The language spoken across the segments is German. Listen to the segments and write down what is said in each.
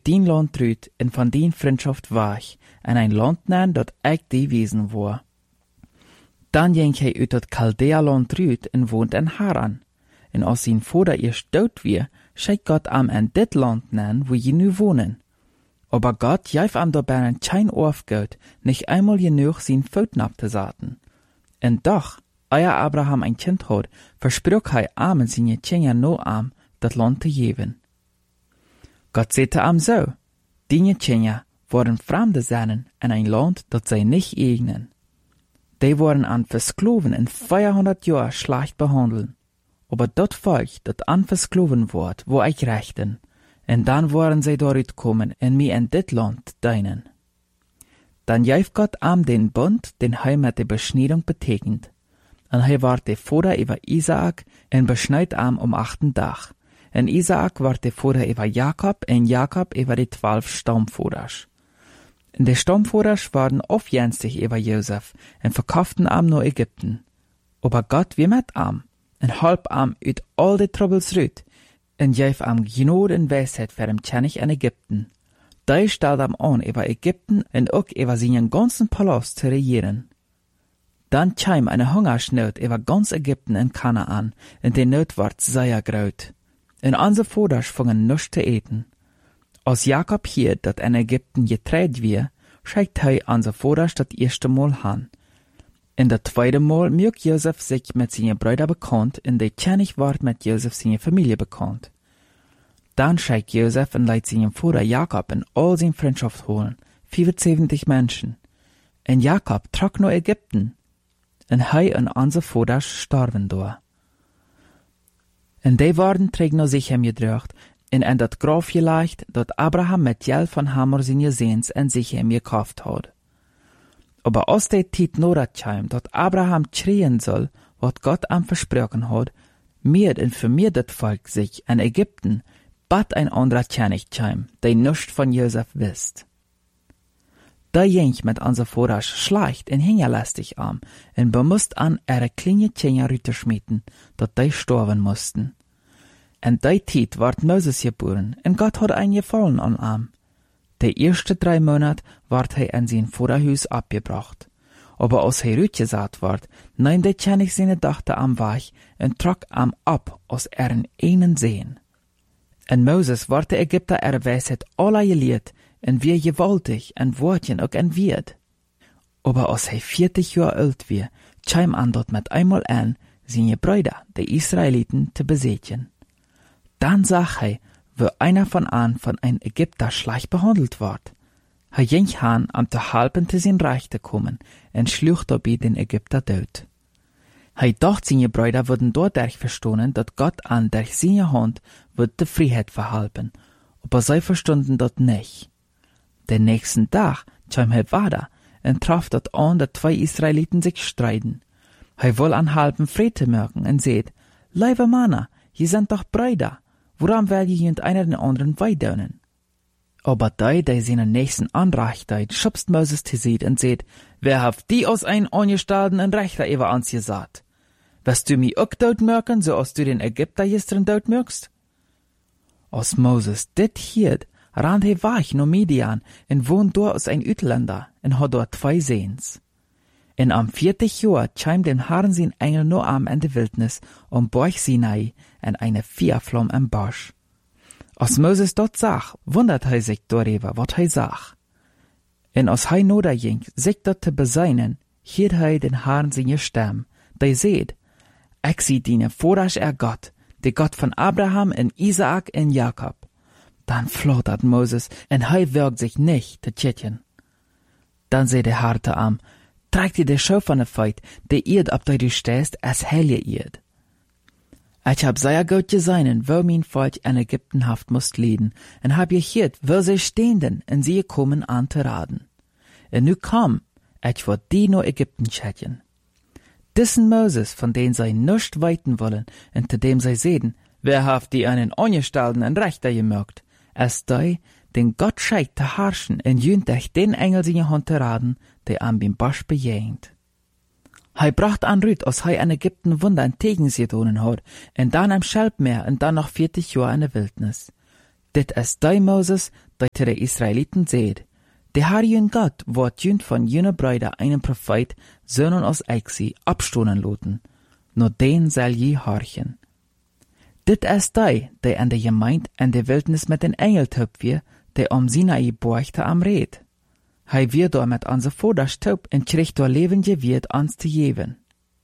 dien Land trüt en van dien Freundschaft weich, en ein Land nein, dat ich die Wesen war. Dann ging hij uit dat Chaldea-Land trüt en wohnt in Haran. En als zijn vader eerst dood weer, scheidt Gott am en dit Land nein, wo je nu wohnen. Aber Gott jäif am dabei ein kein Aufgehört, nicht einmal genug sein Voeten te zaten. En doch, eer Abraham ein Kind had, versprach hij am en zijn Kinder no am, dat Land te geven. Gott sagte am so, die Kinder waren Fremde zijn in ein Land, dat zij nicht eignen. Die waren an Verskloven in 400 Jahren schlecht behandeln. Aber dat Volk, dat an Verskloven wordt, wo ich rechten. En dan waren zij daaruit komen en mij in dit land dienen. Dan jäif Gott am den Bund, den hij met de beschneidung betekent. En hij werd de vader over Isaak en beschneid am 8. dag. En Isaak werd de vader over Jakob en Jakob over de 12 stamvaders. En de stamvaders waren afjenstig over Jozef en verkauften am naar Ägypten. Aber Gott wie met am en halp am uit al de troubles ruit. En jäif am Gnade en Weisheit für den König in Ägypten. Da stellt am an, über Ägypten und auch über seinen ganzen Palast zu regieren. Dann kam eine Hungersnot über ganz Ägypten und Kanaan, und die Not ward sehr groß. Und unsere Vaters fingen nichts zu eten. Als Jakob hier, dat in Ägypten getreut wir, schickt hij unsere Vaters das erste Mal an. In das zweite Mal mög Josef sich mit seinen Brüdern bekannt, und der König ward mit Josef seine Familie bekannt. Dann schickt Josef und leitet seinen Vater Jakob in all seine Freundschaft holen, 75 Menschen. Und Jakob trug nach Ägypten, und hij und unsere Vaters starben da. Und die waren träg nach Sichem gedrückt, und in das Grab gelegt, dat Abraham mit Geld von Hamor seine Sehns in Sichem gekauft hat. Aber als der Zeit nodatschheim, dat Abraham schreien soll, wat Gott am versprochen hat, mir und für mir dat Volk sich in Ägypten, bat ein anderer König scheim, der nichts von Josef wisst. Da ging mit unser Vaters schlecht und hingerlästig am, und bemusst an ihre kleine Kinder rüterschmieden, dat die sterben mussten. Und die Zeit ward Moses geboren, und Gott hat ein Gefallen an ihm. Die ersten 3 Monate ward hij in sein Vaterhaus abgebracht. Aber als hij rütgesat ward, nahm der König seine Tochter am Weg und trug am ab aus ihren einen Sehen. En Moses ward de Ägypter Weisheit alle gelehrt, en wie gewaltig, en Wortchen auch en Wirt. Aber als hij 40 Jahre alt war, kam an dort mit einmal an, seine Brüder, die Israeliten, zu besetzen. Dann sah hij, wo einer von ein Ägypter schlecht behandelt ward. Hij ging han am te halpen te zijn Reich te kommen, en schlucht dabei den Ägypter dood. Hij dacht seine Brüder würden dadurch verstehen, dat Gott an durch seine Hand wird die Freiheit verhalten, aber sie verstunden dat nicht. Den nächsten Tag kam hij weiter und traf dat an, dat 2 Israeliten sich streiten. Hij will an halben Friede merken und seht, liebe Männer, je sind doch Brüder, woran will je und einer den anderen weidaunen? Aber die seinen nächsten anreicht, schubst Moses zu seht und seht, wer haft die aus ein angestalten en Rechter über ans gesagt? Wirst du mi auch dort merken, so als du den Ägypter gestern dort merkst? Als Moses dit hielt, rannt he weich no Midian en wohnt dort als ein Utländer en hat dort 2 Sehns. En am 40 Jahr kam dem Herrn sein Engel no am in de Wildnis Borch Sinai en eine Feuerflamme im Busch. Als Moses dort sah, wundert hij sich darüber, wat hij sah. En als hij noder ging, sich dort te beseinen, hielt hij den Herrn seine Stimme, der seht, ich zie dine Vaters Gott, der Gott von Abraham en Isaak en Jakob. Dann flattert Moses, en hij wirkt sich nicht te tschitchen. Dann seht der Herr te am, tragt dir de Schau von der Feit, der Erd, ab der du stehst, as helje Erd. Ich hab sehr gut gesehen, wo mein Volk in Ägypten haft musst leden, en hab gehört, wo sie stehnden, en sie kommen an zu raden. En nu kam, ich wollt die no Ägypten schätzen. Diesen Moses, von dem sie nischt weiten wollen, und zu dem sie sehen, wer haft die einen angestalten en Rechter gemerkt, es die, den Gott scheikt zu herrschen, en jünt durch den Engel seine Hand zu raden, der am beim Bosch bejähnt. Hij bracht an Rüt, als hij in Ägypten Wunder en Tegens gedonen hat, en dann am Schelbmeer en dann noch 40 Jahre in der Wildnis. Dit is die Moses, die zu den Israeliten seht, der Herr jün Gott wird jün von jüner Brüder einen Prophet Söhnen aus Exi abstoßen loten, nur den soll je horchen. Dit ist die an der Gemeinde an der Wildnis mit den Engel töp wir, der Sinai borchte am Red. Hei wir da mit unser Voders töp und kriegt da levende Wirt ans zu geben.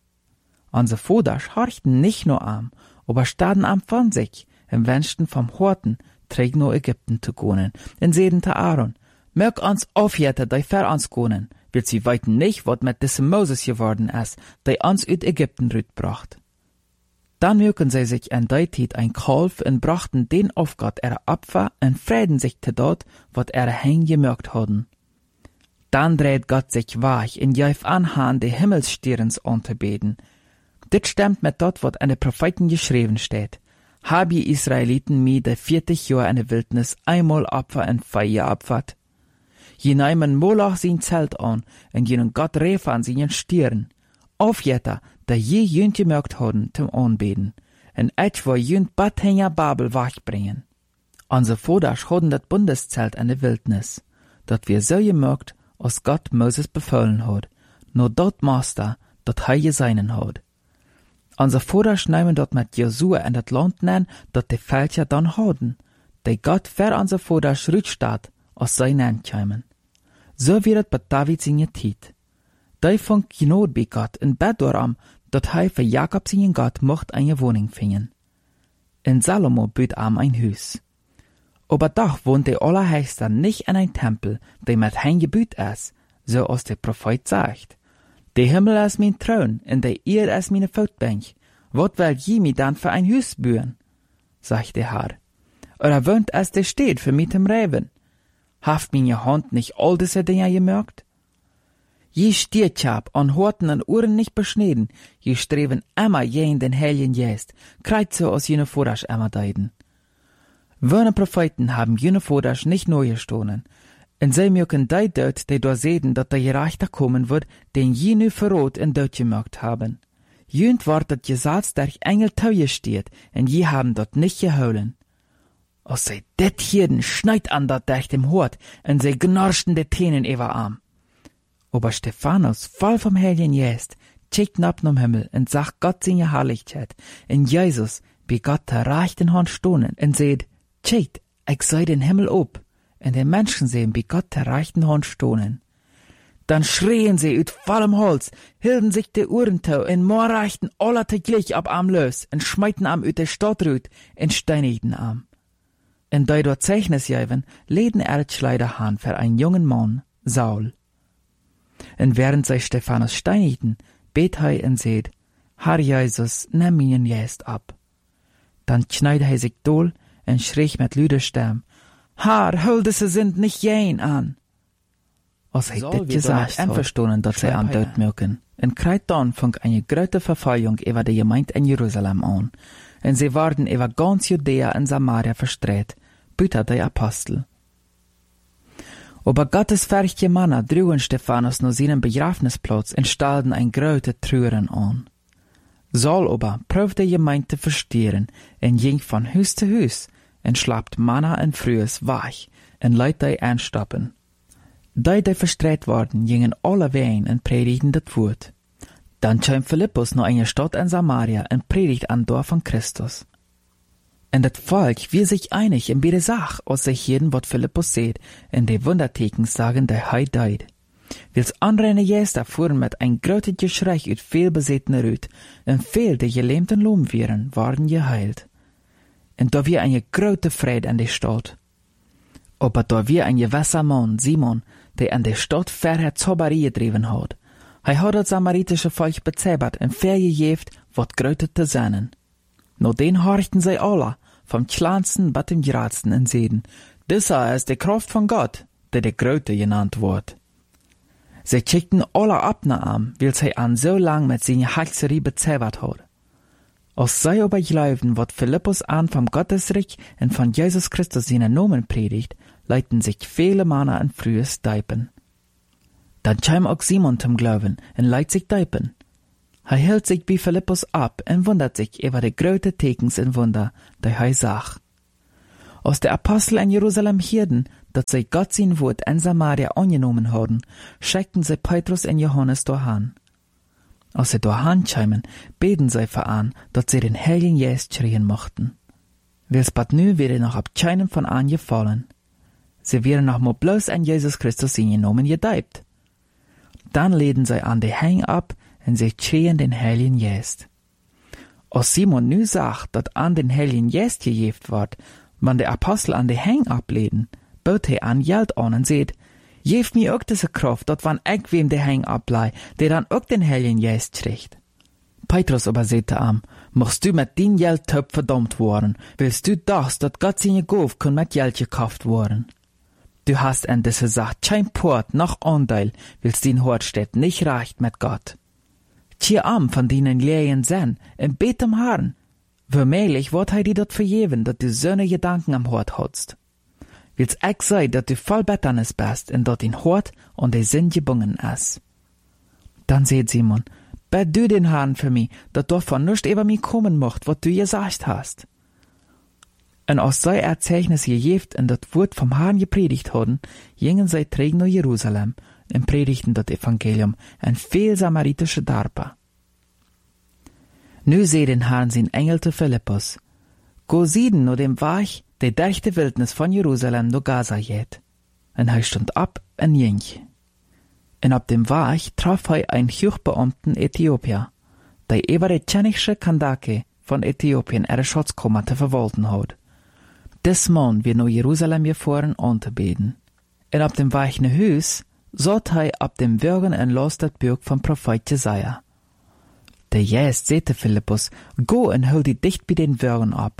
Unser Voders horchten nicht nur am, aber staden am von sich, im wünschten vom Horten, träg no Ägypten zu gehen, und seden zu Aaron, mög uns aufjäte, die ver uns gehen, weil sie weiten nicht, wat mit diesem Moses geworden ist, die uns ut Ägypten rütbracht. Dann mögen sie sich in der Zeit ein Kalf und brachten den auf Gott ihre Opfer und frieden sich zu dort, wat heim gemerkt hadden. Dann dreht Gott sich weich und jäuf anhand die Himmelsstirns anzubeten. Dit stimmt mit dort, wat an den Propheten geschrieben steht. Hab je Israeliten mir de 40 Jahre in der Wildnis einmal Opfer und Feier abfahrt. Je neimen Moloch sein Zelt an und jenen Gott Refa an seinen Stirn. Aufjetter, da je jünt gemerkt hadden zum Anbeten, en etwa jünt Bathänger Babel wachbringen. Unser Voders hadden dat Bundeszelt in der Wildnis, dat wir so gemerkt, als Gott Moses befohlen hat, nur dort Master, dat hei seinen hat. Unser Voders nehmen dort mit Josua in dat Land nennen, dat die Völker dann hadden, die Gott für unser Voders rütstaat, als sei nennen kämen. So wird bei David seine Tiet. Die von Gnod bei Gott in Bett daran, dat hei für Jakob seinen Gott mocht eine Wohnung finden. In Salomo büt am ein Hus. Aber doch wohnt der Allerheißter nicht in ein Tempel, der mit hein gebüt ist, so als der Prophet sagt. Der Himmel ist mein Thron, und der Erde ist meine Foutbank. Wat will je mi dann für ein Hus bühen? Sagt der Herr. Oder wohnt es der steht für mit dem Reben? Haft meine Hand nicht all diese Dinge gemerkt? Je stiert hab an Horten und Ohren nicht beschneden, je streben immer jen den Helien jest, kreit so aus jene Vorasch immer deiden. Wöne Propheten haben jene Vorasch nicht neu gestohlen, und sie mögen die dort, die dort sehen, dat der Gerechter kommen wird, den jene verrot in dort gemerkt haben. Jünd ward dat Gesetz durch Engel teuer steht, und je haben dort nicht geholen. Als sie det hierden schneit an dat durch dem Hort, und sie gnorschten de Tänen über Arm. Aber Stephanus, voll vom Heiligen Geist, checkt ab nom Himmel und sagt Gott seine Herrlichkeit. Und Jesus, wie Gott reicht in Hand stohnen und seht, checkt, ich sei den Himmel ob. Und die Menschen sehen, wie Gott reicht in Hand stohnen. Dann schrien sie ut vollem Holz, hielten sich die Uhren tau und more reichten aller täglich ab am Lös und schmeiten am ut der Stadt rüt und steinigten am. Und da dort Zeichnis jäven, leden Erdschleider han für einen jungen Mann, Saul. Und während sie Stephanus steinigten, bet hei und seht, Herr Jesus, nimm ihn jetzt ab. Dann schneid hei sich dohl und schrie mit lüder Stimme, Herr, hol diese sind nicht jen an. Als hei dit gesagt, einverstanden, dass sie an dort mögen. Und kreit dann fang eine große Verfolgung über die Gemeinde in Jerusalem an. Und sie waren über ganz Judäa und Samaria verstreut, büter die Apostel. Aber Gottes fähige Männer drüben Stephanus nur seinen Begrafnisplatz und stellten ein große Trüren an. Saul aber prüfte die Gemeinde zu verstehren und ging von Haus zu Haus und schlappt Männer und Frühes wach und leidt die anstoppen. Die verstreut worden, gingen alle wehen und predigten das Wort. Dann kam Philippus noch eine Stadt in Samaria und predigt an Dorf von Christus. Und das Volk wir sich einig in beide Sach, als sich jeden, wat Philippus seht, in de Wunderteken sagen, der hei deid. Wils anreine Jäster fuhren mit ein grötet Geschrei ut viel besetene Rüt, und viel der gelähmten Lohn wären, waren geheilt. Und da wir eine grote Freude an der Stadt. Aber da wir ein gewisser Mann, Simon, der an der Stadt vorher Zauberie getrieben hat, hat das samaritische Volk bezebert und vergejeft, wat grötet zu seinen. No den horchten sie alle, vom kleinsten bis dem geradsten in Seden. Dieser ist die Kraft von Gott, der Gröte genannt wird. Sie schickten alle ab nach ihm, weil sie an so lang mit seiner Hexerie bezebert hat. Als sie aber glauben, wat Philippus an vom Gottesreich und von Jesus Christus seinen Namen predigt, leiten sich viele Männer in frühes Deipen. Dann kam auch Simon zum Glauben und leitet sich Deipen. Er hält sich bei Philippus ab und wundert sich über die größten Tekens und Wunder, die er sah. Als de Apostel in Jerusalem hierden, dat zij Gott sein Wort in Samaria angenommen hadden, schickten sie Petrus und Johannes dorthin. Als sie dorthin kamen, beten sie für an, dat sie den Heiligen Geist schreien mochten. Wils bad nu wäre noch ab keinem von an gefallen. Sie wären noch mal bloß an Jesus Christus hingenommen gedeibt. Dann leden sie an die Hang ab und sie schreien den Heiligen Geist. Als Simon nu sagt, dat an den Heiligen Geist gejeft wird, wann der Apostel an die Hang ableden, bot hij an Geld an und seht, geef mir ook diese Kraft, dat wann ich wem de Hang ablei, der dann ook den Heiligen Geist kriegt. Petrus aber sagte am, machst du mit din Geld töp verdammt worden, willst du das, dat Gott seine Gauf kann mit Geld gekauft worden? Du hast endlich gesagt, kein Port noch Anteil, willst din Hort steht nicht recht mit Gott. Tje am von denen leeren Sinn, im Bet am Herrn. Womöglich wird hij die dort vergeben, dat du söne Gedanken am Hort hast. Willst ich sei, dat du voll Betternis bist, und dat din Hort und de Sinn gebungen ist. Dann seht Simon, bet du den Herrn für mich, dat davon nicht über mich kommen mocht, wat du gesagt hast. Und aus sei Erzeichnis gejeft und dat Wort vom Herrn gepredigt hadden, gingen sie träg nach Jerusalem und predigten das Evangelium an viel samaritische Darpa. Nu seh den Herrn sein Engel zu Philippus. Go sieden nur dem Weg, der durch die Wildnis von Jerusalem nach Gaza geht. Und er stund ab und ging. Und ab dem Weg traf er einen Hochbeamten Äthiopier, der über die tschechische Kandake von Äthiopien ihre Schatzkammer zu verwalten hat. Des Mann wir nach Jerusalem gefahren anzubeten. Und ab dem Weg nach Hus sollt er ab dem Wirgen und las das Buch vom Prophet Jesaja. Der Geist sagte Philippus, go und hol die dicht bei den Wirgen ab.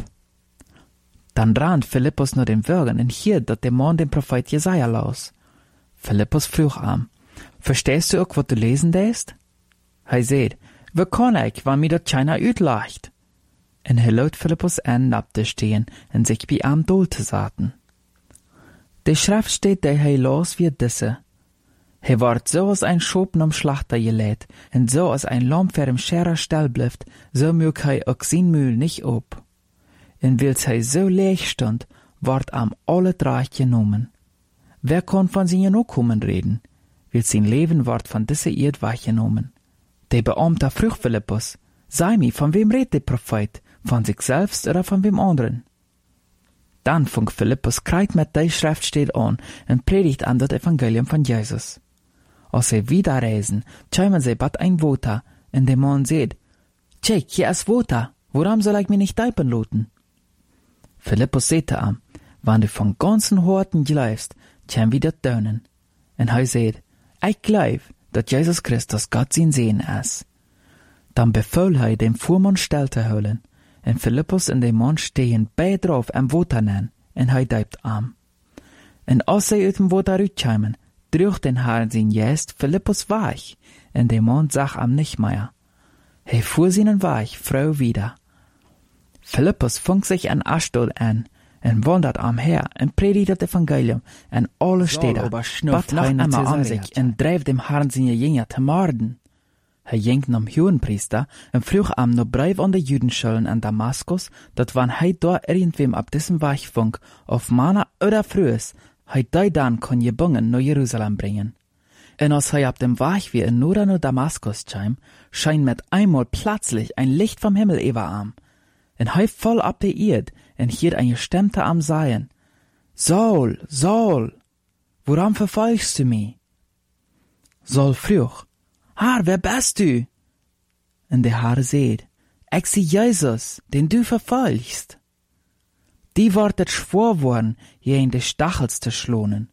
Dann rannt Philippus nach den Wirgen und hielt, dass der Mann den Prophet Jesaja las. Philippus frug am, verstehst du auch, was du lesen lässt? Er sagt, wie kann ich, wenn mir das keiner uitlacht? Und er lot Philippus an, abzustehen und sich bei ihm durchzusaten. Die Schrift steht, der er las wie diese. Er ward so als ein Schopen am Schlachter gelegt, und so als ein Lamm für im Scherer Stall blifft, so mög er auch sein Mühl nicht ob. Und wils er so leer stund, ward am alle Reich genommen. Wer kann von seinen Nachkommen reden? Wils sein Leben ward von dieser Erd weggenommen. Der Beamte frug Philippus, sei mir, von wem redet der Prophet? Von sich selbst oder von wem anderen? Dann fing Philippus kreit mit der Schriftstelle an und predigt an das Evangelium von Jesus. Als sie wieder reisen, kämen sie bad ein Water, und der Mann sagt, check, hier ist Water, warum soll ich mich nicht teipen lassen? Philippus sagte ihm, wenn du von ganzen Horten glaubst, kämen wir das tun. Und er sagt, ich glaub, dass Jesus Christus Gott sein Sehen ist. Dann befahl er, dem Fuhrmann still zu holen. Und Philippus und der Mann stehen beide drauf am Water nennen, und er deibt am. Und als sie aus dem Water rauskamen, trug den Herrn sein Geist Philippus weg, und der Mann sah am nicht mehr. Er fuhr seinen Weg froh wieder. Philippus fing sich an Ashdod an, und wandert am her, und predigt das Evangelium, und alle Städte, bat noch einmal an sich, und dreif dem Herrn seine Jünger zu morden. Er ging zum Hohenpriester und frug am noch Brief an die Judenschulen an Damaskus, dat wann er dort irgendwem ab diesem Weg funk, auf Mana oder Frühes, er die dann kann gebungen nach Jerusalem bringen. Und als er ab dem Weg wie in Norden nach Damaskus kam, scheint mit einmal plötzlich ein Licht vom Himmel über ihm. Und er voll ab der Erd und hielt eine Stimme am Sagen, Saul, Saul, warum verfolgst du mich? Saul frug, Herr, wer bist du? Und der Herr sagt, ich sei Jesus, den du verfolgst. Die wortet schwor worden, je in die Stachels zu schlonen.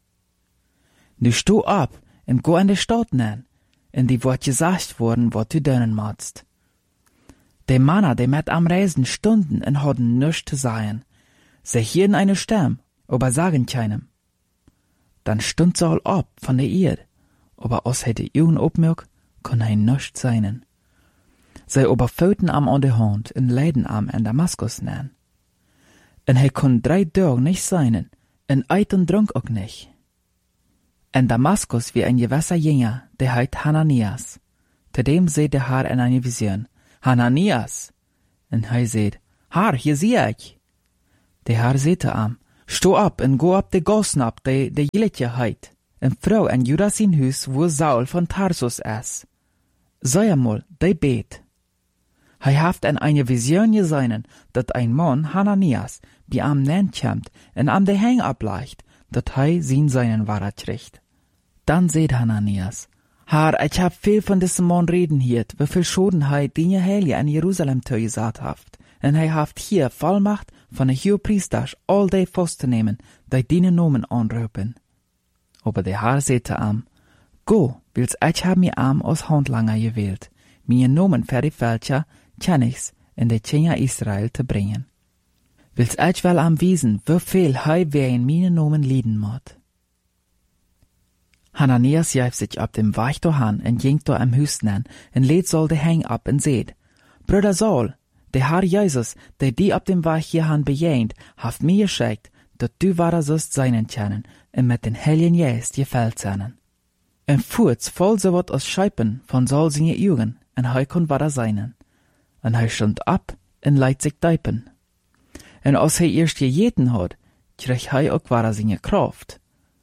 Nu sto ab und go in die Stadt nen, und die wort gesagt worden, wat du dönen magst. Die Männer, die mit am Reisen stunden und hadden nichts zu sagen. Sie hielten eine Stimme, aber sagen keinem. Dann stund Saul ab von der Erde, aber aus hätte Jungen obmerk, kann er nichts sein. Sie aber föten am an der Hand und leiden am in Damaskus nähen. Und er kann 3 Tage nicht sein, und eit und trank auch nicht. In Damaskus wie ein gewisser Jünger, der heißt Hananias. Zu dem seht der Herr in einer Vision, Hananias. Und er sagt, Herr, hier sehe ich. Der Herr sagte ihm, Sto op en go op de gosnap de jilletje heit, en vrouw en Judas in huis wo Saul von Tarsus is. Sei einmal, de bet. Hij haft en eine vision gesehen, dat ein Mann, Hananias, bi am nennt kämmt en am de hang ableicht, dat hij zien seinen Wahrheit kriegt. Dann seht Hananias, Herr, ich hab viel von diesem Mann reden hiert, wieviel Schoden hij die Heilige in Jerusalem gesagt haft, en hij haft hier Vollmacht von de Hohepriesters all die vastnemen, die die Nomen anrufen. Aber der Herr sagte am, go, wils ich hab mir am aus Handlanger gewählt, mir Nomen für die Völker, Tjenigs in de Tjener Israel te brengen. Wils ich wel am wiesen, wieviel hij wer in meine Nomen lieden moet. Hananias jäf sich ab dem Weich dohan en ging do am Hüsten en lädt Saul de Hang ab en seht, Bruder Saul, der Herr Jesus, der die ab dem Weich hierhan bejähnt, haft mir geschickt, dat du wahrer sost seinen kennen en mit den Heiligen Geist gefällt seinen. En furz voll so wat aus Scheipen von Saul seine Augen, en hij kon wahrer seinen. En hij stond ab en leidt sich deipen. En als hij eerst gegeten had, kreeg hij ook wahrer seine Kraft.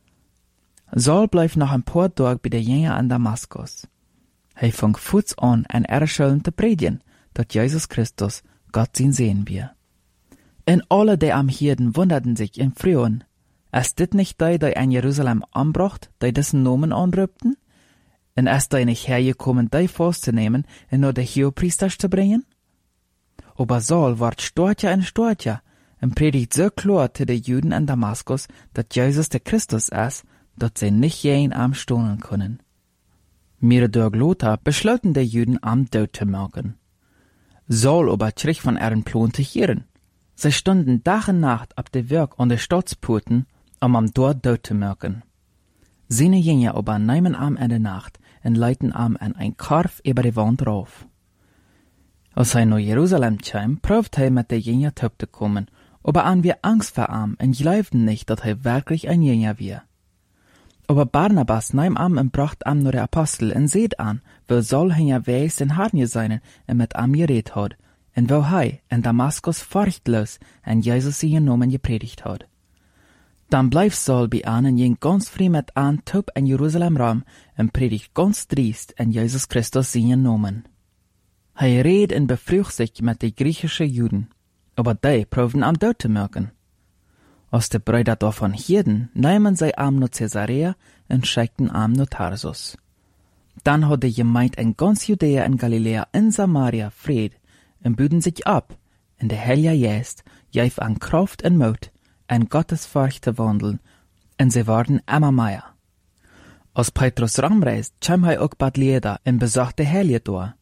Saul bleef nog een paar dagen bij de Jünger an Damaskus. Hij fang voets an en erschellen te predigen, dat Jesus Christus Gott zien sehen wir. En alle die am Hirden wunderten sich in Frühen, ist dit nicht die in Jerusalem anbracht, die dessen Nomen anrübten? En ist die nicht hergekommen, die vorzunehmen und nur die Hohepriesters zu bringen? Aber Saul ward storcher und predigt so klar zu den Juden in Damaskus, dat Jesus der Christus ist, dat sie nicht jeden am stohlen können. Mir durch Lothar beschlossen die Juden am Tod zu machen. Saul aber krieg von ihren Plan zu hören. Sie stunden Tag und Nacht ab der Werk an der Stadtporten, am dort Tod zu machen. Seine Jünger aber nehmen am in der Nacht und leiten am an ein Karf über die Wand rauf. Als er nach Jerusalem kam, prüft er mit der Jünger zu kommen, aber an wir Angst vor ihm und glaubten nicht, dass er wirklich ein Jünger war. Aber Barnabas nahm am und bracht am nur der Apostel und seht an, wo Saul hinger weis in Harnie sein und mit am geredet hat, und wo hei in Damaskus furchtlos und Jesus ihren Namen gepredigt hat. Dann bleif Saul bei an und ging ganz früh mit an top in Jerusalem rum und predigt ganz driest in Jesus Christus ihren Namen. Hij redet und befrucht sich mit den griechischen Juden, aber die proben am Tod zu machen. Als die Brüder davon hörten, nahmen sie am nach Caesarea und schickten am nach Tarsus. Dann hat die Gemeinde in ganz Judäa und Galiläa in Samaria Fried und büden sich ab, in der Heilige Geist, jäf an Kraft und Mut, in Gottes Furcht zu wandeln, und sie waren immer mehr. Als Petrus rumreist, kam er auch Bad Leda und besuchte Heilige dort.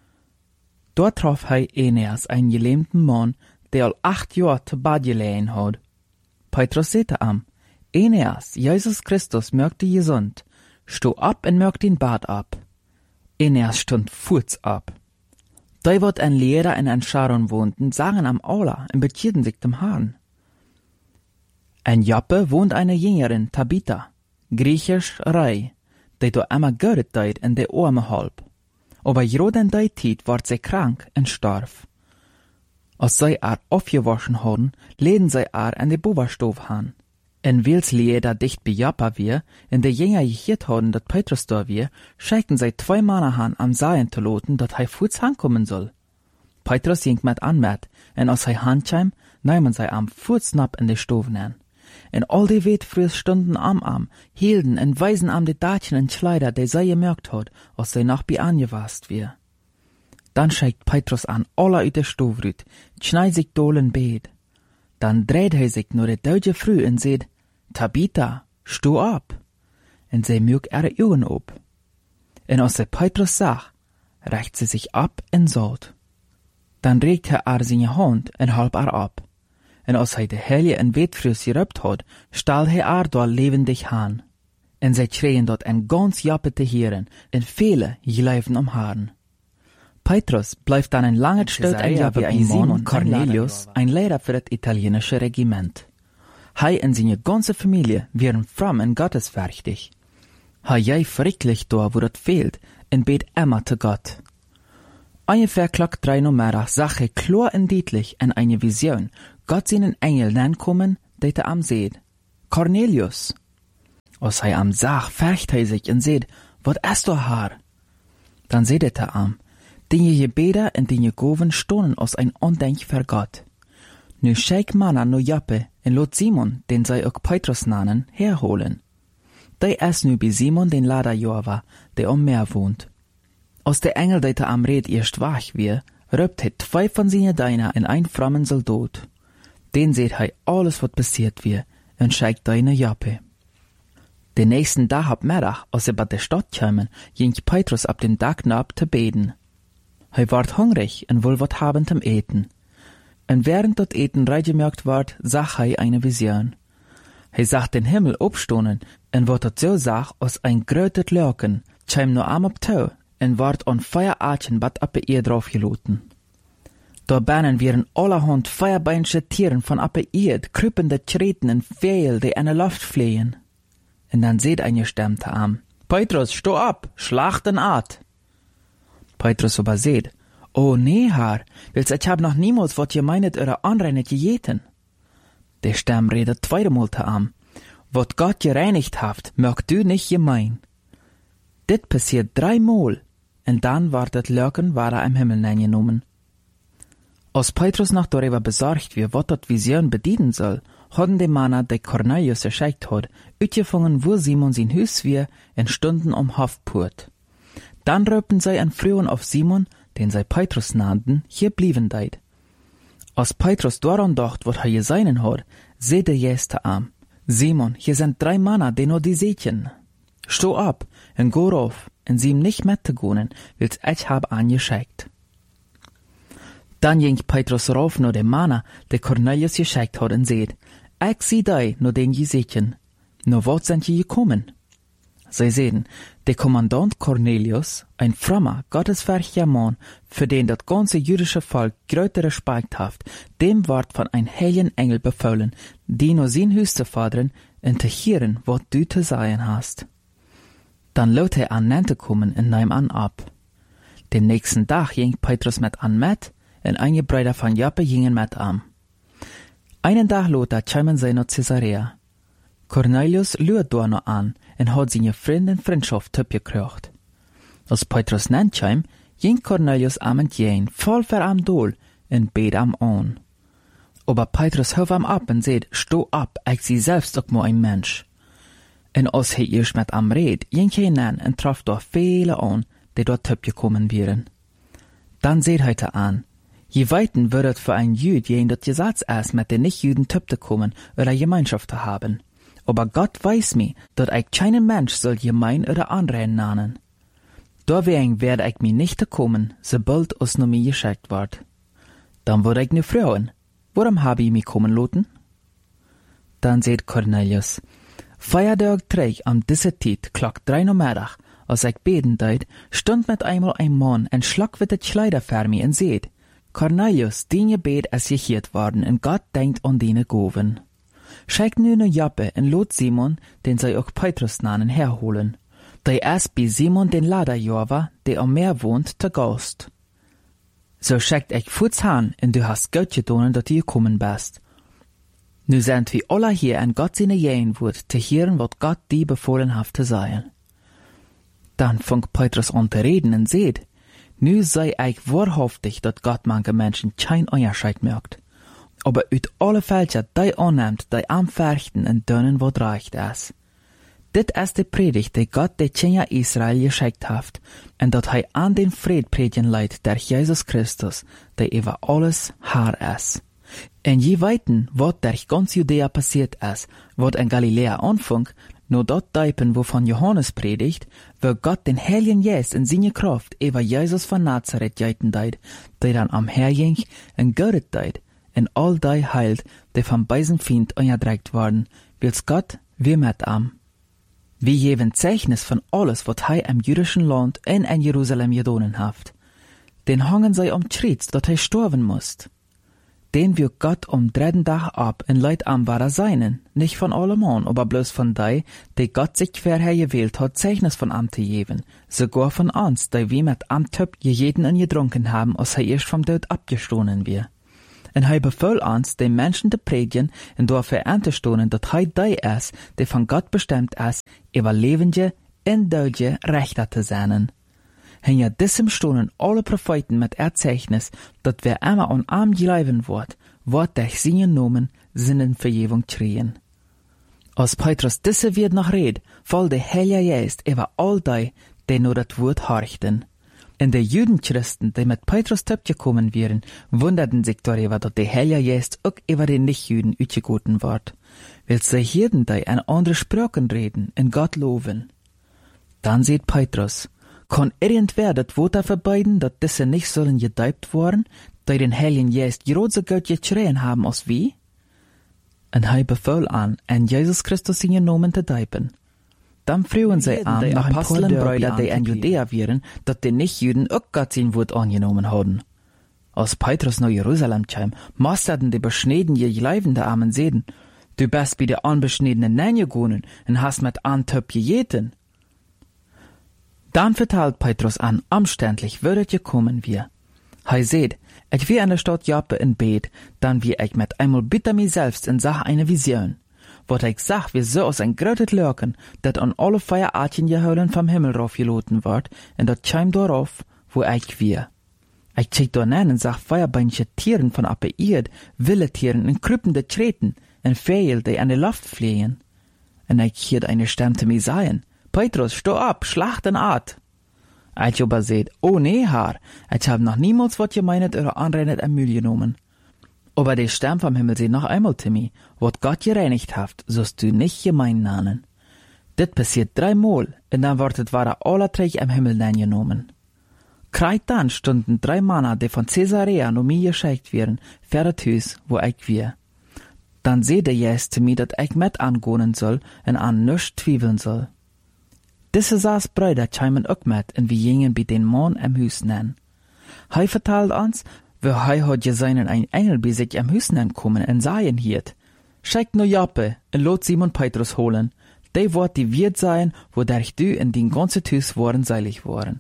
Dort traf er Aeneas, einen gelähmten Mann, der all 8 Jahre zu Bad gelegen hat. Petrus sagte am, Aeneas, Jesus Christus mögt dich gesund, sto ab und mögt den Bad ab. Aeneas stund furz ab. Die, wat ein Lehrer in ein Scharon wohnten, sagen am Allah und bekierten sich dem Herrn. In Joppe wohnt eine Jüngerin, Tabitha, griechisch Rei, die do immer göret deit in der Arme halb. Aber joden die Zeit ward sie krank und starb. Als sie aufgewaschen hadden, leden sie in die Boberstove han. En wils Leder dicht bei Joppa wir, in der Jünger gehört hadden, dat Petrus da wir, schickten sie 2 Männer han am Seien zu loten, dat hij voets hankommen soll. Petrus ging mit anmet, en als hij handkam, nahmen sie am Futsnap in die Stove an. En all die Wetfrühs stunden am, hielten en weisen am die Datchen und Kleider, die sie gemerkt hat, als sie noch bei angewast wir. Dann schickt Petrus an alle uit der Stove rüt, schneid sich dolen Beet. Dann dreht hij sich nur der deutsche Früh und seht, Tabitha, sto ab. Und sie mögt ihre Augen op. Und als sie Petrus sah, reicht sie sich ab und saut. Dann regt er seine Hand und halb ab. Und als hij de Heilige en Wetfrühs geröpt hat, stahl er dort lebendig han. Und sie schreien dort ein ganz Joppe te Hieren, und viele gleifen Haaren. Petrus bleibt dann ein langer Stück in Joppe wie Simon Cornelius, ein Lehrer für das italienische Regiment. Hij und seine ganze Familie wären fromm und gottesfürchtig. Hij jäi fricklich da, wo das fehlt, und bet immer zu Gott. Ungefähr klock 3 Uhr mittags sah er klar und deutlich in eine Vision Gott seinen Engel ankommen, die te am seht, Cornelius. Als hij am zag, vergt hij zich en zegt, wat is du haar? Dan zegt hij te am, die je gebeden en die je goven stonen als een ondenk voor God. Nu schijk manna no Joppe en lot Simon, den zij ook Petrus nannen, herholen. Die is nu bij Simon den Lader Jova, der am Meer wohnt. Als der Engel die te am Red erst wach wie, röpt hij 2 von seine Diener en ein frommen Soldat. Den seht hij alles wat passiert wie, en scheikt die naar Joppe. Den nächsten Tag ab Mittag, als sie bei der Stadt kamen, ging Petrus ab den Dach ab zu beten. Hij ward hungrig en wil wat haben zum Eten. En während dat Eten reingemerkt ward, zag hij eine Vision. Hij zag den Himmel opstonen en wat dat zo zag als ein grötet Lurken, kwam no am op touw en ward on Feueraatchen bad op de eer draufgeloten. Da bannen wieren allerhand feierbeinsche Tieren von op de eerd, krüppende Treten en Veel, die in de Luft fliehen. En dan seht eine Stimme te am, Petrus, sto ab, schlag den Aat. Petrus aber seht, oh nee, Herr, wils ich hab noch niemals wat je meinet eure anreinet gegeten. Der Stamm redet zweimal te am, wat Gott gereinigt haft, mögt du nicht gemein. Dit passiert 3-mal, en dann ward het Lurken war im Himmel eingenommen. Als Petrus noch darüber besorgt wie wat dat Vision bedienen soll, hadden die Männer, die Cornelius erschickt hat, uitgefangen, wo Simon sein Hus wie, en stunden Haftpoort. Dann röpten sie an Frühen auf Simon, den sie Petrus nannten, hier blieben deit. Als Petrus daran dacht, wat hij seinen hat, seht Jesus am, Simon, hier sind 3 Männer, die no die seetjen. Sto ab, en go rauf, en sie ihm nicht mitzugonen, wils ich hab angeschickt. Dann ging Petrus rauf no de Männer, die Cornelius geschickt hat, en seht, ich sieh dei no den Jesechen, no wat sind je gekommen? Sie sehen, der Kommandant Cornelius, ein frommer, gottesfürchtiger Mann, für den das ganze jüdische Volk größte Respekt haft, dem ward von ein heiligen Engel befohlen, die nur sein Hus zu fordern und zu hören, was du zu sagen hast. Dann lot er an Nente kommen und nahm an ab. Den nächsten Tag ging Petrus mit an mit, und einige Brüder von Joppe gingen mit an. Einen Tag later kamen sie nach Caesarea. Cornelius luert da noch an en hat seine Freunde en Freundschaft gekriegt. Als Petrus nennt kam, ging Cornelius am entgegen, voll ver am Dol, en bet am an. Aber Petrus hörte am ab en seht, sto ab, ich sie selbst auch mal ein Mensch. En als hij erst mit am red, ging hij hinein en traf da viele an, die dort gekommen wären. Dann seht heute an, je weiten würdet für ein Jüd jen dat Gesetz erst mit den Nicht-Jüden zu kommen oder Gemeinschaft zu haben. Aber Gott weiß mir, dass ich keinen Mensch soll gemein oder anrennen nannen. Deswegen werde ich mir nicht kommen, sobald es nur mir geschickt wird. Dann wurde ich ne Frauen. Warum habe ich mich kommen lassen? Dann seht Cornelius, Feiertag 3 am diese Zeit, klock 3 Uhr Mittag, als ich beten deut, stund mit einmal ein Mann en schlag mit de Kleider für mich und seht, Cornelius, dein Gebet ist gehört worden und Gott denkt an deine Goven. Schickt nu ne Joppe en lot Simon, den sie auch Petrus nannen, herholen. Der ist bei Simon den Lader Jova, der am Meer wohnt, zu Gast. So schickt ich Fuß han, und du hast Gott getan, dass du gekommen bist. Nu sind wir alle hier an Gott seine Jähen wird, zu hören, was Gott dir befohlen hat zu sagen. Dann fängt Petrus an zu reden und seht, nu sei ich wahrhaftig, dass Gott manche Menschen kein Unterschied merkt. Aber uit alle Fälscher, die annimmt, die am Verchten und dönnen, wat reicht es. Dit ist die Predigt, die Gott de Kinder Israel geschickt hat, und dat hij an den Fried predigen leidt, der Jesus Christus, der über alles Herr ist. En je weiten, wat der ganz Judäa passiert ist, wat in Galiläa anfang, nur dort Deipen, wovon Johannes predigt, wo Gott den Heiligen Geist in seine Kraft über Jesus von Nazareth geiten deit, der dann am Herrging en göret deit, en all die heilt, die vom beisen Feind eingedrückt worden, wils Gott wir mit am. Wie geben Zeichnis von alles, was hij im jüdischen Land in Jerusalem gedonen haft. Den hangen sie Schritt, dat hij sterben musst. Den wird Gott am 3. Tag ab in Leid am war seinen, nicht von allemann, aber bloß von die Gott sich vorher gewählt hat, Zeichnis von am zu geben, sogar von uns, die wir mit am Töp jeden und getrunken haben, als er erst vom Tod abgestohlen wir. En hij bevel ons de mensen te predigen en daarvoor aan te stonen dat hij die is, die van God bestemd is, over levende en dode rechter te zijn. En ja, diesem stonen alle profeten met erzeichnis, dat wer immer an arm geleiven wordt durch seine Nomen zinnen Vergebung kriegen. Als Petrus disse wird noch red, voll de Heilige Geist über all die nur das Wort horchten. En de Judenchristen, die mit Petrus gekommen wären, wunderten sich darüber, dass der Heilige Geist auch über den Nichtjuden uitgegoten wird, weil sie hierden die an andere Sprachen reden und Gott loben. Dann sieht Petrus, kann irgendwer das Wort verbeiden, dass diese nicht sollen gedeibt worden, die den Heiligen Geist gerade so gut geschrien haben als wie? En hij befahl an Jesus Christus in Namen te deipen. Dann frühen sie an, nach Apostelbrüder, die in Judäa wären, dass die Nichtjuden auch Gott sein Wort angenommen haben. Als Petrus nach Jerusalem kam, masterten die beschneidene Geleivende Armen sehen, du bist bei der unbeschneidenen Nähe gegangen und hast mit Antöp gejeten. Dann verteilt Petrus an, umständlich würdet ihr kommen wir. Hij seht, ich wie in der Stadt Joppe in Bett, dann wie ich mit einmal bitte mir selbst in Sache eine Vision. Wat ich sag, wie so aus ein grötet Lurken, dat an alle Feierartchen geholen vom Himmel raufgeloten wird, und dat scheim darauf, wo ich wir. Ich check da nen und sag Feuerbeinche Tieren von ab Erd, wilde Tieren und krüppende Treten, und Vögel, die an die Luft fliegen. Und ich hiert eine Stimme zu mir sagen, Petrus, steh ab, schlacht den Art. Ich aber seht, oh nee, Herr, ich hab noch niemals wat gemeinet oder anrennet am Müll genommen. Aber die Stimme vom Himmel seht noch einmal zu mir, wat Gott gereinigt haft, sollst du nicht gemein nennen. Dit passiert 3 Mal, und dann wird war alle 3 am Himmel genommen. Kreit dann stunden 3 Männer, die von Caesarea no mir geschickt werden, für das Haus, wo ich wir. Dann seht der Jesus zu mir, dat ich mit angehen soll, und an nichts zweifeln soll. Diese 6 Brüder chimen auch mit, und wir gingen bei den Mann am Haus nennen. Hij vertelt uns, wo hij hat gesehen ein Engel bei sich am Haus nennen kommen, und sagen hiert, schickt nur Joppe, und lot Simon Petrus holen, die wird die Wirt sein, wodurch du in den ganzen Haus waren seilig waren.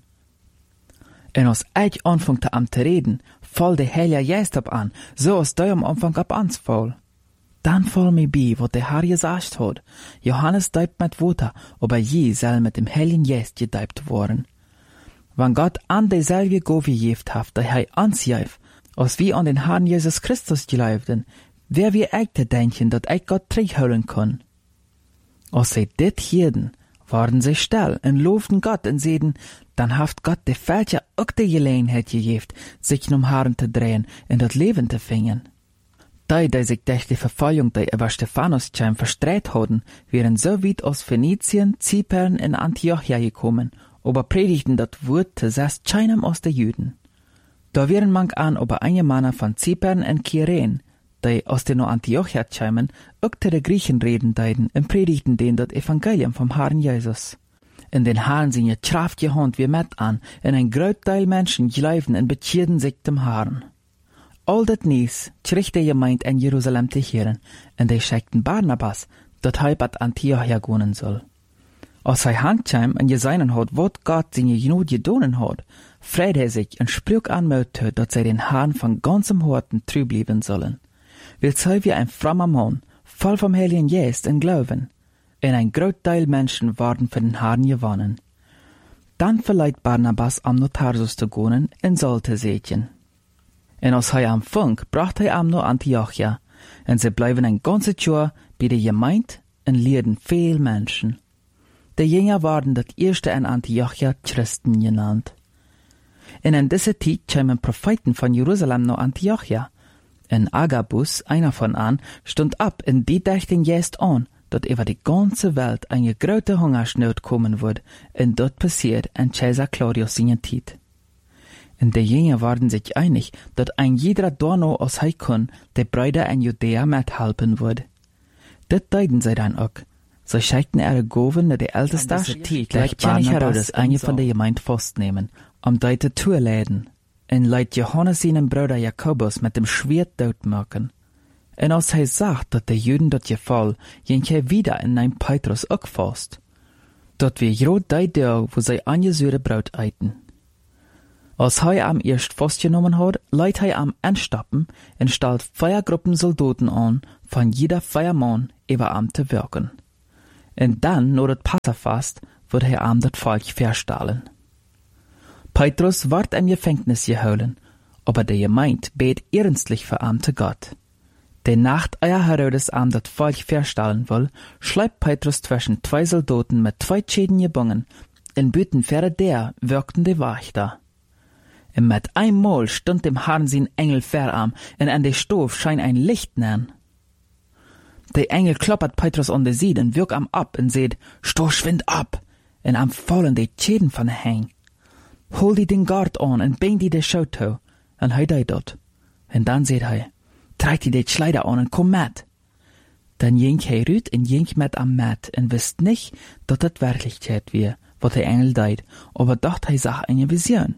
Und als ich anfangte am zu reden, fall der Heilige Geist ab an, so als der am Anfang ab ans fall. Dann fall mir bei, was der Herr gesagt hat. Johannes deibt mit Wasser, aber je soll mit dem Heiligen Geist gedeibt worden. Wenn Gott an derselbe Gabe gegeben hat, der er uns gibt, als wir an den Herrn Jesus Christus glaubten, wer wir echt denken, dass ich Gott zurückholen kann. Als sie dit hierden, waren sie still und lobten Gott und seiden, dann haft Gott der Fälscher auch die Gelegenheit gegeben, sich um Herrn zu drehen und das Leben zu fingen. Die sich durch die Verfolgung, die über Stephanus verstreut hatten, wären so weit aus Phönizien, Zypern und Antiochia gekommen, aber predigten das Wort zuerst keinem aus den Juden. Da wären manch an, aber einige Männer von Zypern und Kyrene, die aus den Antiochia kamen, auch zu den Griechen reden deuten und predigten denen das Evangelium vom Herrn Jesus. In den Herrn sind ihr Kraft gehand wie mit an, und ein Großteil Menschen glauben und bekehren sich dem Herrn. All das Nies kriegt die Gemeinde in Jerusalem zu hören, und die schickten Barnabas, dat hij bei Antiochia gehen soll. Als hij handkam und gesehen hat, wat Gott seine Genot gedonen hat, freut er sich und sprach an Mut, dass sie den Herrn von ganzem Herzen treu bleiben sollen. Weil sie wie ein frommer Mann, voll vom Heiligen Geist und Glauben, und ein Großteil Menschen waren für den Herrn gewonnen. Dann verleiht Barnabas am Tarsus zu gehen und sollte sehen. Und als er am Funk, brachte er am Antiochia, und sie bleiben ein ganzes Jahr bei der Gemeinde und lehrten viel Menschen. Die Jünger waren das erste in Antiochia Christen genannt. Und in dieser Zeit kamen Propheten von Jerusalem nach Antiochia. Und Agabus, einer von an, stund ab und die dachten jetzt an, dass über die ganze Welt eine große Hungersnot kommen würde, und dort passiert in Caesar Claudius seine Zeit. Und die Jünger waren sich einig, dass ein jeder Dorno aus Heikon die Brüder in Judäa mithelfen würde. Das deuten sie dann auch. Sie schickten ihre Gaben nach der ältesten Stadt, gleich König Herodes, eine von der Gemeinde festnehmen, die zu Tour leiden, und leit Johannes seinen Bruder Jakobus mit dem Schwert tot machen. Und als er sagt, dass die Juden das gefallen, ging er wieder in ein Petrus auch fast. Dort wir gerade die Tag, wo sie angesührte Brot eiten. Als hij am eerst vastgenommen had, leidt hij am Endstappen en stelt 4 Gruppen Soldaten an, van jeder 4 Mann über am te werken. En dan, na het Passafast, wird hij am dat Volk verstalen. Petrus wird in Gefängnis gehouden, aber der Gemeinde bet ernstlich für am te Gott. Die Nacht, Herodes am dat Volk verstalen will, schleibt Petrus zwischen 2 Soldaten mit 2 Schäden gebunden, en buiten verder der wirkten die Wächter. Und mit einmal stund dem Herrn sein Engel verarm, und an der Stof scheint ein Licht nähen. Der Engel kloppert Petrus an der Seite und wirkt am ab und seht, "Sto schwind ab!" Und am fallen die Schäden von der Hang. Hol die den Gard an und bring die de Schauto, und hij deed dort. Und dann seht hij, treit die de Kleider an und komm mit. Dann ging hij rüt und ging mit am Mat und wisst nicht, dass das Wirklichkeit wie, wat der Engel deed, aber dacht hij sah eine Vision.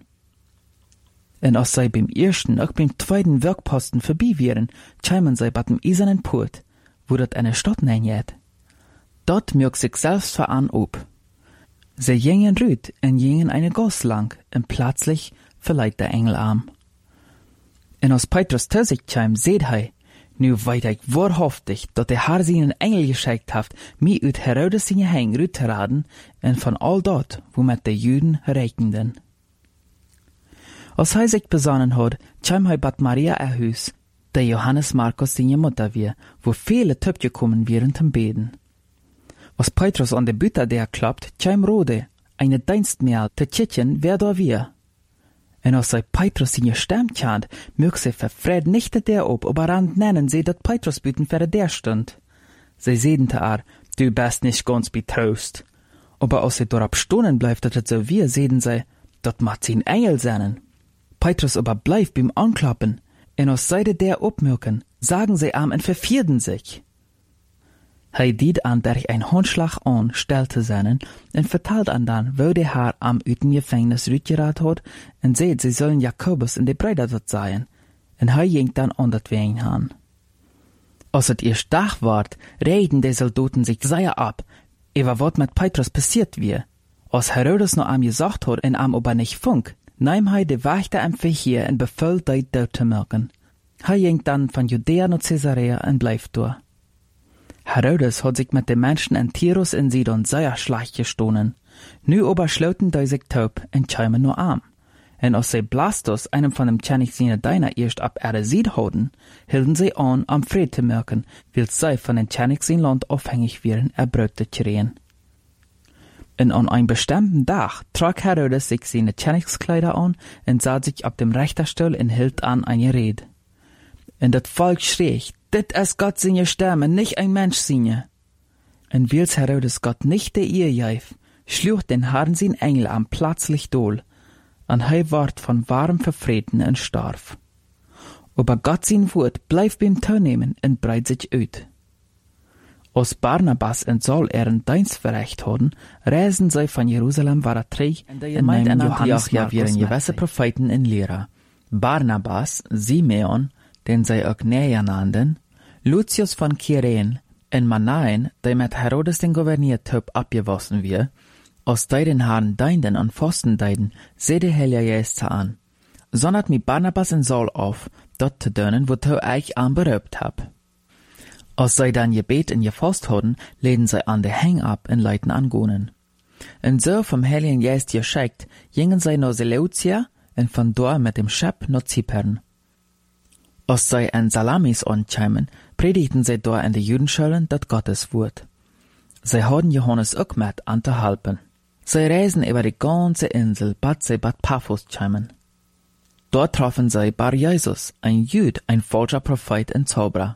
Und als zij beim ersten, auch beim zweiten Werkposten vorbei wären, kämen zij bei dem eisernen Port, wo dat eine Stadt nennt. Dort mög sich selbst veran ob. Sie gingen rüt und gingen eine Gasse lang, und plötzlich verleiht der Engel arm. Und als Petrus zu sich kam, seht hij, nu weet ich wahrhaftig, dass der Herr seinen Engel geschickt hat, mich uit Herodes seine Hang rüt zu raden, und von all dort, wo mit de Juden rechnenden. Als hij sich besonnen hat, kam hij bei Maria a Huis, der Johannes Markus seine Mutter wie, wo viele Töpfe kommen während dem Beten. Als Petrus an der Bütte der klappt, kam Rode, eine Dienstmägd, te tschitchen, wer da wir. Und als sei Petrus seine Stimme kennt, mög sie verfred nicht der ob, aber rand nennen sie, dat Petrus büten für der stund. Sie sehen er, du bist nicht ganz betrost. Aber als sie dort stunden bleibt, dat so wir, sehen sie, dat macht sie ein Engel seinen. Petrus aber bleibt beim Anklappen, und aus Seite der opmürken, sagen sie am und vervierden sich. Hij diet an der ein Handschlag an, stellte seinen, und vertelt an dann, wo der Herr am üten Gefängnis rütgerat hat, und seht, sie sollen Jakobus und die Brüder dort sein, und hij ging dann an dat Wegen han. Als het erst Tag ward, reden die Soldaten sich sehr ab, über wat mit Petrus passiert wie. Als Herodes noch am gesagt hat, und am aber nicht funk, nahm hij de Wächter am Verheer und befahl, die dort zu merken. Hij ging dann von Judäa nach Caesarea und bleibt dort. Herodes hat sich mit den Menschen in Tyrus und Sidon sehr schlecht gestohlen. Nu aber schloten die sich taub und kämen nur arm. Und als sie Blastus, einem von dem König seiner Diener, erst ab Seed hatten, hielten sie an, am Fried zu merken, weil sie von dem König sein Land abhängig wären, Brot zu kriegen. Und an einem bestimmten Tag trug Herodes sich seine Königskleider an und sah sich auf dem Richterstuhl und hielt an eine Rede. Und das Volk schrie, dit ist Gott seine Stimme, nicht ein Mensch seine. Und weil Herodes Gott nicht der Ehe gab, schlug den Herrn sein Engel am plötzlich dohl, und er ward von warm verfreten und starb. Aber Gott sein Wort bleibt beim Teilnehmen und breit sich aus. Als Barnabas und Saul ihren Dienst verricht hatten, reisten sie von Jerusalem weiter zurück und nahmen Johannes ja wären gewisse Propheten in Lehrer. Barnabas, Simeon, den sie auch Näher nannten, Lucius von Kyrene und Manaen, der mit Herodes den Gouverniertyp abgewaschen wird, aus die den Herrn deinden und Pfosten deiden, seh der Heilige Geist an. Sondert mit Barnabas und Saul auf, dort zu dönen, wo du euch anberübt hab. Als sie dann gebet und gefasst hatten, leden sie an der Hang ab und leiten angonen. Und so vom Heiligen Geist geschickt, gingen sie nach Seleucia und von dort mit dem Schiff nach Zypern. Als sie in Salamis ankamen, predigten sie dort in den Judenschulen das Gotteswort. Sie hatten Johannes auch mit anzuhalten. Sie reisen über die ganze Insel, bis sie bei Paphos kamen. Dort trafen sie Bar Jesus, ein Jud, ein falscher Prophet und Zauberer.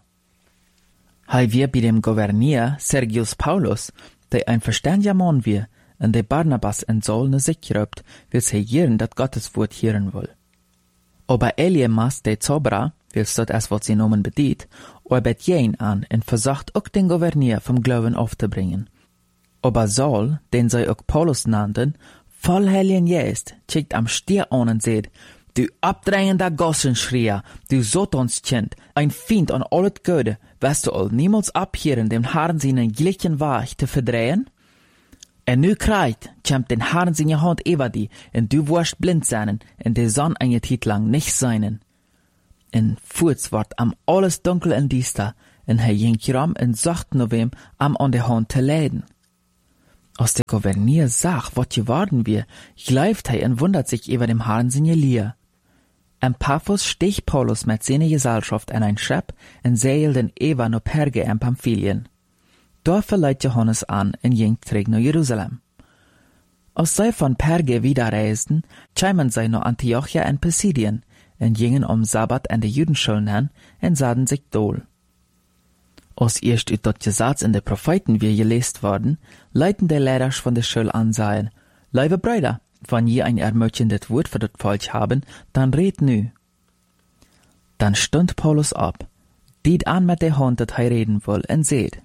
Er war bei dem Gouverneur Sergius Paulus, der ein verständiger Mann war, und der Barnabas und Saul ne sich gerübt, weil sie hören, das Gotteswort hören will. Aber Elimas, der Zauberer, weil das ist, was sie Nomen bedient, arbeitet jen an und versucht auch den Gouverneur vom Glauben aufzubringen. Aber Saul, den sie auch Paulus nannten, voll Heiligen Geist, schickt am Stier an und sagt, du abdrängender Gossenschreier, du Satanskind, ein Feind an alles Gute, wirst du all niemals abhören, dem Herrn seinen gleichen Weg zu verdrehen? En nu krijgt, komt den Herrn zijn hand over die, en du wirst blind zijn, en de zon een tijd lang nicht zijn. En voorts wordt am alles dunkel en diester, en hij ging ram en zocht naar wem am an de hand te leiden. Als de Gouverneur zag wat geworden wir, gleift hij en wundert sich über dem Herrn zijn Leer. En Paphos sticht Paulus met seine Gesellschaft in ein Schip en zeilden über naar Perge en Pamphylien. Daar verleiht Johannes an en ging terug naar Jerusalem. Als zij van Perge wieder reisden, kwamen zij naar Antiochia en Pisidien en gingen Sabbat an de Judenschulen hin en zaten sich dol. Als eerst uit dat Gesetz in de Propheten weer geleest worden, leiten de leiders van de Schule an sagen, Liebe Brüder, wenn je ein ermutigendes Wort für das Volk haben, dann red nu. Dann stund Paulus ab, diet an mit der Hand, dat hij reden will, en seht.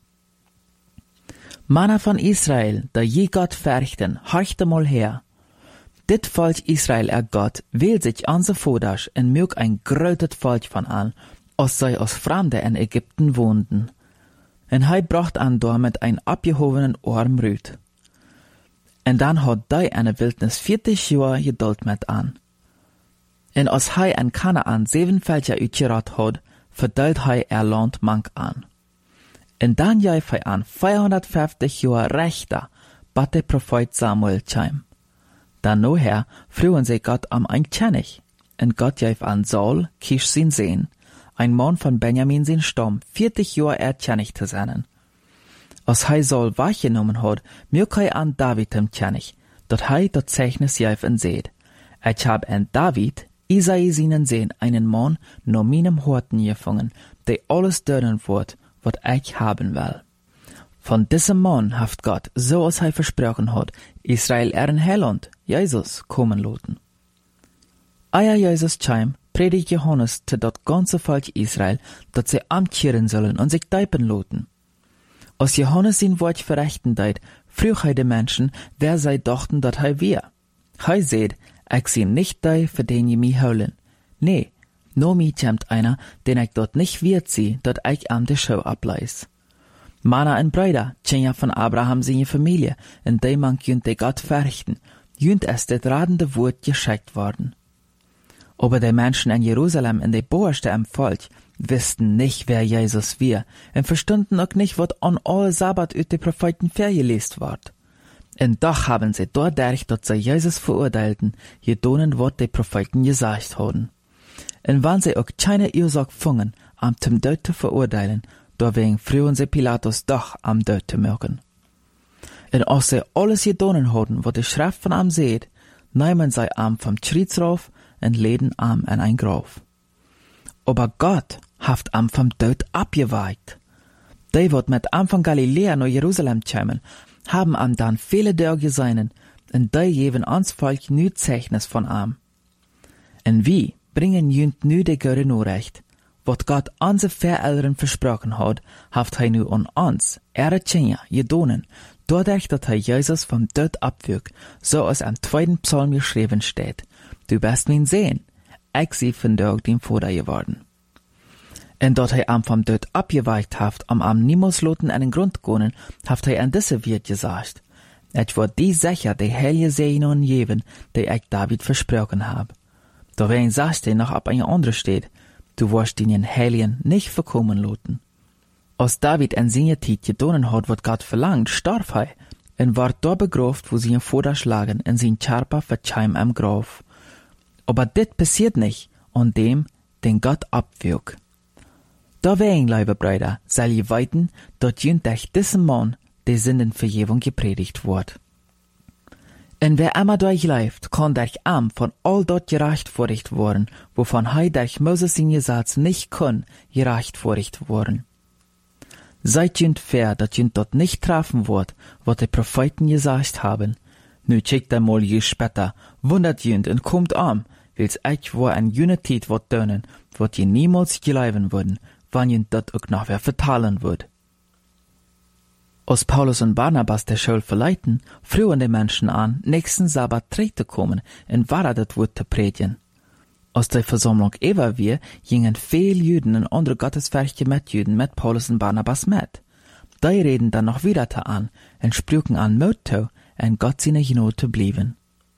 Manna von Israel, da je Gott verrichten, horchte mal her. Dit Volk Israel Gott wählt sich an se Voders en mög ein grötet Volk von an, als zij als Fremde in Ägypten woonden. En hij bracht an door met ein abgehobenen Arm Rüd. En dan had hij eine Wildnis 40 Jahre geduld met an. En als hij in Kanaan 7 Völker uitgerat had, verdeelt hij Land mank an. En dan jäif hij an 450 Jahre rechter, bat der Prophet Samuel kwam. Dan noher vroegen zij Gott am ein König, en Gott jäif an Saul, Kisch sin Sehen, ein Mann von Benjamin sin Stamm, 40 Jahre König zu sein. Als hij Saul wahrgenommen had, mög hij an David dem König, dat hij dat Zeichnis jäif en seht. Ich hab an David, Isai seinen Sehen, einen Mann no meinem Horten gefangen, der alles dönen wird, wat ich haben will. Von diesem Mann haft Gott, so als hij versprochen hat, Israel ein Heiland, Jesus, kommen lassen. Eia Jesus kam, predigt Johannes zu dat ganze Volk Israel, dat sie amtkehren sollen und sich deipen lassen. Als Johannes sein Wort verrichten deit, frug hij de Menschen, wer zij dachten dat hij wär. Hij seht, ich sie nicht dei, für den je mich holen. Nee, no mi kämt einer, den ich dort nicht wird sie, dat ich am de Show ableis. Mana en Brüder, tjenja von Abraham seine Familie, en de man jünt de Gott verrichten, jünt es det radende Wort geschickt worden. Aber die Menschen in Jerusalem in de Boerste am Volk wussten nicht, wer Jesus wär, und verstunden auch nicht, wat an all Sabbat ut de Propheten vergelest ward. Und doch haben sie dadurch, dass sie Jesus verurteilten, gedonen, wat de Propheten gesagt haben. Und wenn sie auch keine Ursache fungen, am zum Tod zu verurteilen, deswegen frühen sie Pilatus doch am Tod zu mögen. Und als sie alles gedonen haben, was die Schrift von ihm seht, nehmen sie am vom Kreuz rauf und leden am in ein Grab. Aber Gott haft am vom Tod abgeweicht. Die, wat mit am von Galiläa nach Jerusalem kämen, haben am dann viele Tage gesehen, und die geben ans Volk nu Zeichnis von am. Und wie bringen jünt nu de gute Nachricht, wat Gott unsere Verälteren versprochen hat, haft hij nu an uns, Tjenja, gedonen, dadurch, dat hij Jesus vom Tod abwürg, so als am 2. Psalm geschrieben steht. Du bist mein Sehen, ich sie von Tag dem Vater geworden. Und dat hij am vom Tod abgeweicht haft, am niemals loten einen Grund gonen, haft hij an diese Wirt gesagt. Et wird die sicher die heilige Sehnen geben, die ich David versprochen hab. Da wen sagst du noch ab ein andere steht, du wirst den Heiligen nicht verkommen lassen. Als David in seiner Zeit gedonen hat, was Gott verlangt, starb er und ward da begraven, wo sie ihn vorderschlagen, in sein Körper verzeim am Grab. Aber dit passiert nicht an dem, den Gott abwürg. Da wen, liebe Brüder, soll ihr weiten, dort jünt durch diesen Mann die Sündenvergebung gepredigt wird. Und wer immer durchläuft, kann durch am von all dort gerecht vorricht worden, wovon hij durch Moses in Gesetz nicht kann, gerecht vorricht worden. Seid jünt fair, dat jünt dort nicht treffen wird, was die Propheten gesagt haben. Nu checkt einmal je später, wundert jünt und kommt am, wils ich wo ein Unität wird dönen, wat je niemals geleiben würden, wann jünt dort auch noch wer vertalen wird. Als Paulus und Barnabas der Schule verleiten, frühen die Menschen an, nächsten Sabbat zu kommen und wahrer das Wort zu predigen. Als die Versammlung über wir, gingen viele Juden und andere Gottesfürchtige Mitjuden mit Paulus und Barnabas mit. Die reden dann noch wieder an und sprüchen an Motto en Gott seine Genot te blieben.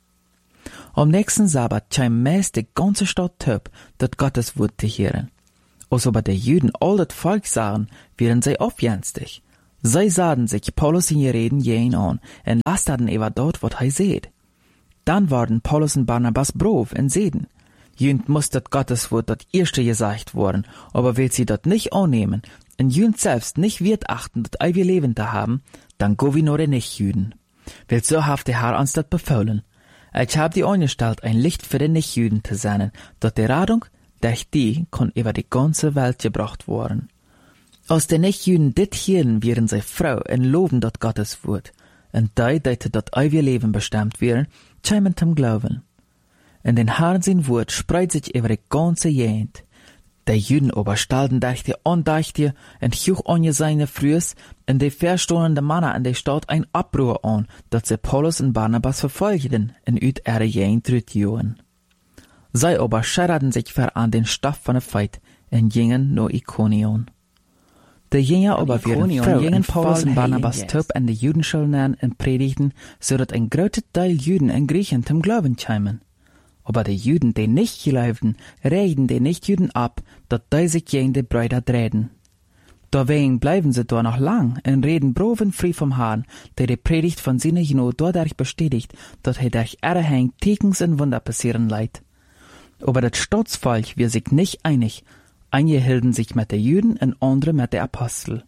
Am nächsten Sabbat käm meist die ganze Stadt töp, dat Gottes Wort te hören. Als aber die Juden all dat Volk sahen, wären sie aufjenstig. Sie sahen sich Paulus in ihr Reden jähen an, en lasterten über dort, wat seht. Dann waren Paulus und Barnabas brov en seden. Jünd muss dat Gottes Wort dat erste gesagt worden, aber will sie dat nicht annehmen, en Jünd selbst nicht wird achten, dat wir Leben da haben, dann go wie nur de Nicht-Jüden. Will so haft der Herr uns dat befohlen. Ich hab die eingestellt, ein Licht für die Nicht-Jüden zu sein, dat die Radung, durch die, kon über die ganze Welt gebracht worden. Als die Nicht-Jüden dit hielden, wären sie froh en loben dat Gottes Wort, en die, dat wir Leben bestimmt wären, kämen zum Glauben. In den Herrn sein Wort spreit sich über die ganze Gegend. Die Juden aber stalten dachte andächtig und hoch an seine Frühs, in die verstohlende Männer in der Stadt ein Abruhr an, dat sie Paulus und Barnabas verfolgten, in üt ihre Gegend rütjoen. Sie aber schererten sich ver an den Stoff von der Feit, und gingen nach Ikonion. Die Jünger aber wären froh, gingen Paulus und Barnabas töp an die Judenschulen und predigten, so dat ein großer Teil Juden und Griechen zum Glauben kämen. Aber die Juden, die nicht glaubten, reden die Nicht-Juden ab, dat die sich gegen die Brüder drehen. Deswegen bleiben sie da noch lang und reden broven frei vom Herrn, der die Predigt von seiner Genot dadurch bestätigt, dass durch ihre Hand Tekens und Wunder passieren leid. Aber das Staatsvolk wir sich nicht einig, einige hielten sich mit den Juden und andere mit den Apostel.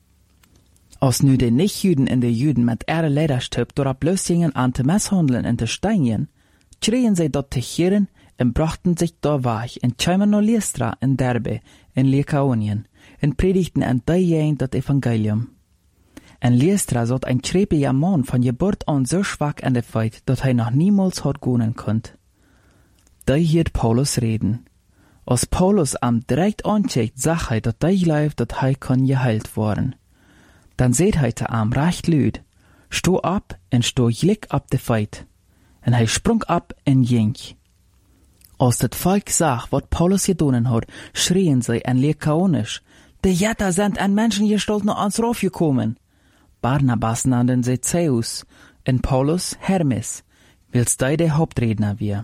Als nu die Nicht-Juden und die Juden mit ihrer Lederstöp durch bloß gingen an zu misshandeln und zu steinigen, schrien sie dort te Chieren und brachten sich da weg und kämen nach Lystra in Derbe, in Lykaonien, und predigten an die Gegend das Evangelium. In Lystra saß ein schrebiger Mann von Geburt an so schwach an der Feit, dass noch niemals hat gehen konnte. Da hielt Paulus reden. Als Paulus am direkt ancheckt, sagt dass die glaubt, dass kann geheilt worden. Dann seht te am recht lüd, sto ab und sto glick ab de Feit. En sprung ab en ging. Als das Volk sah, wat Paulus gedonen hat, schrien sie en Lykaonisch, die Jätter sind an Menschengestalt noch ans Rauf gekommen. Barnabas nannten sie Zeus, en Paulus Hermes, wils die der Hauptredner wir.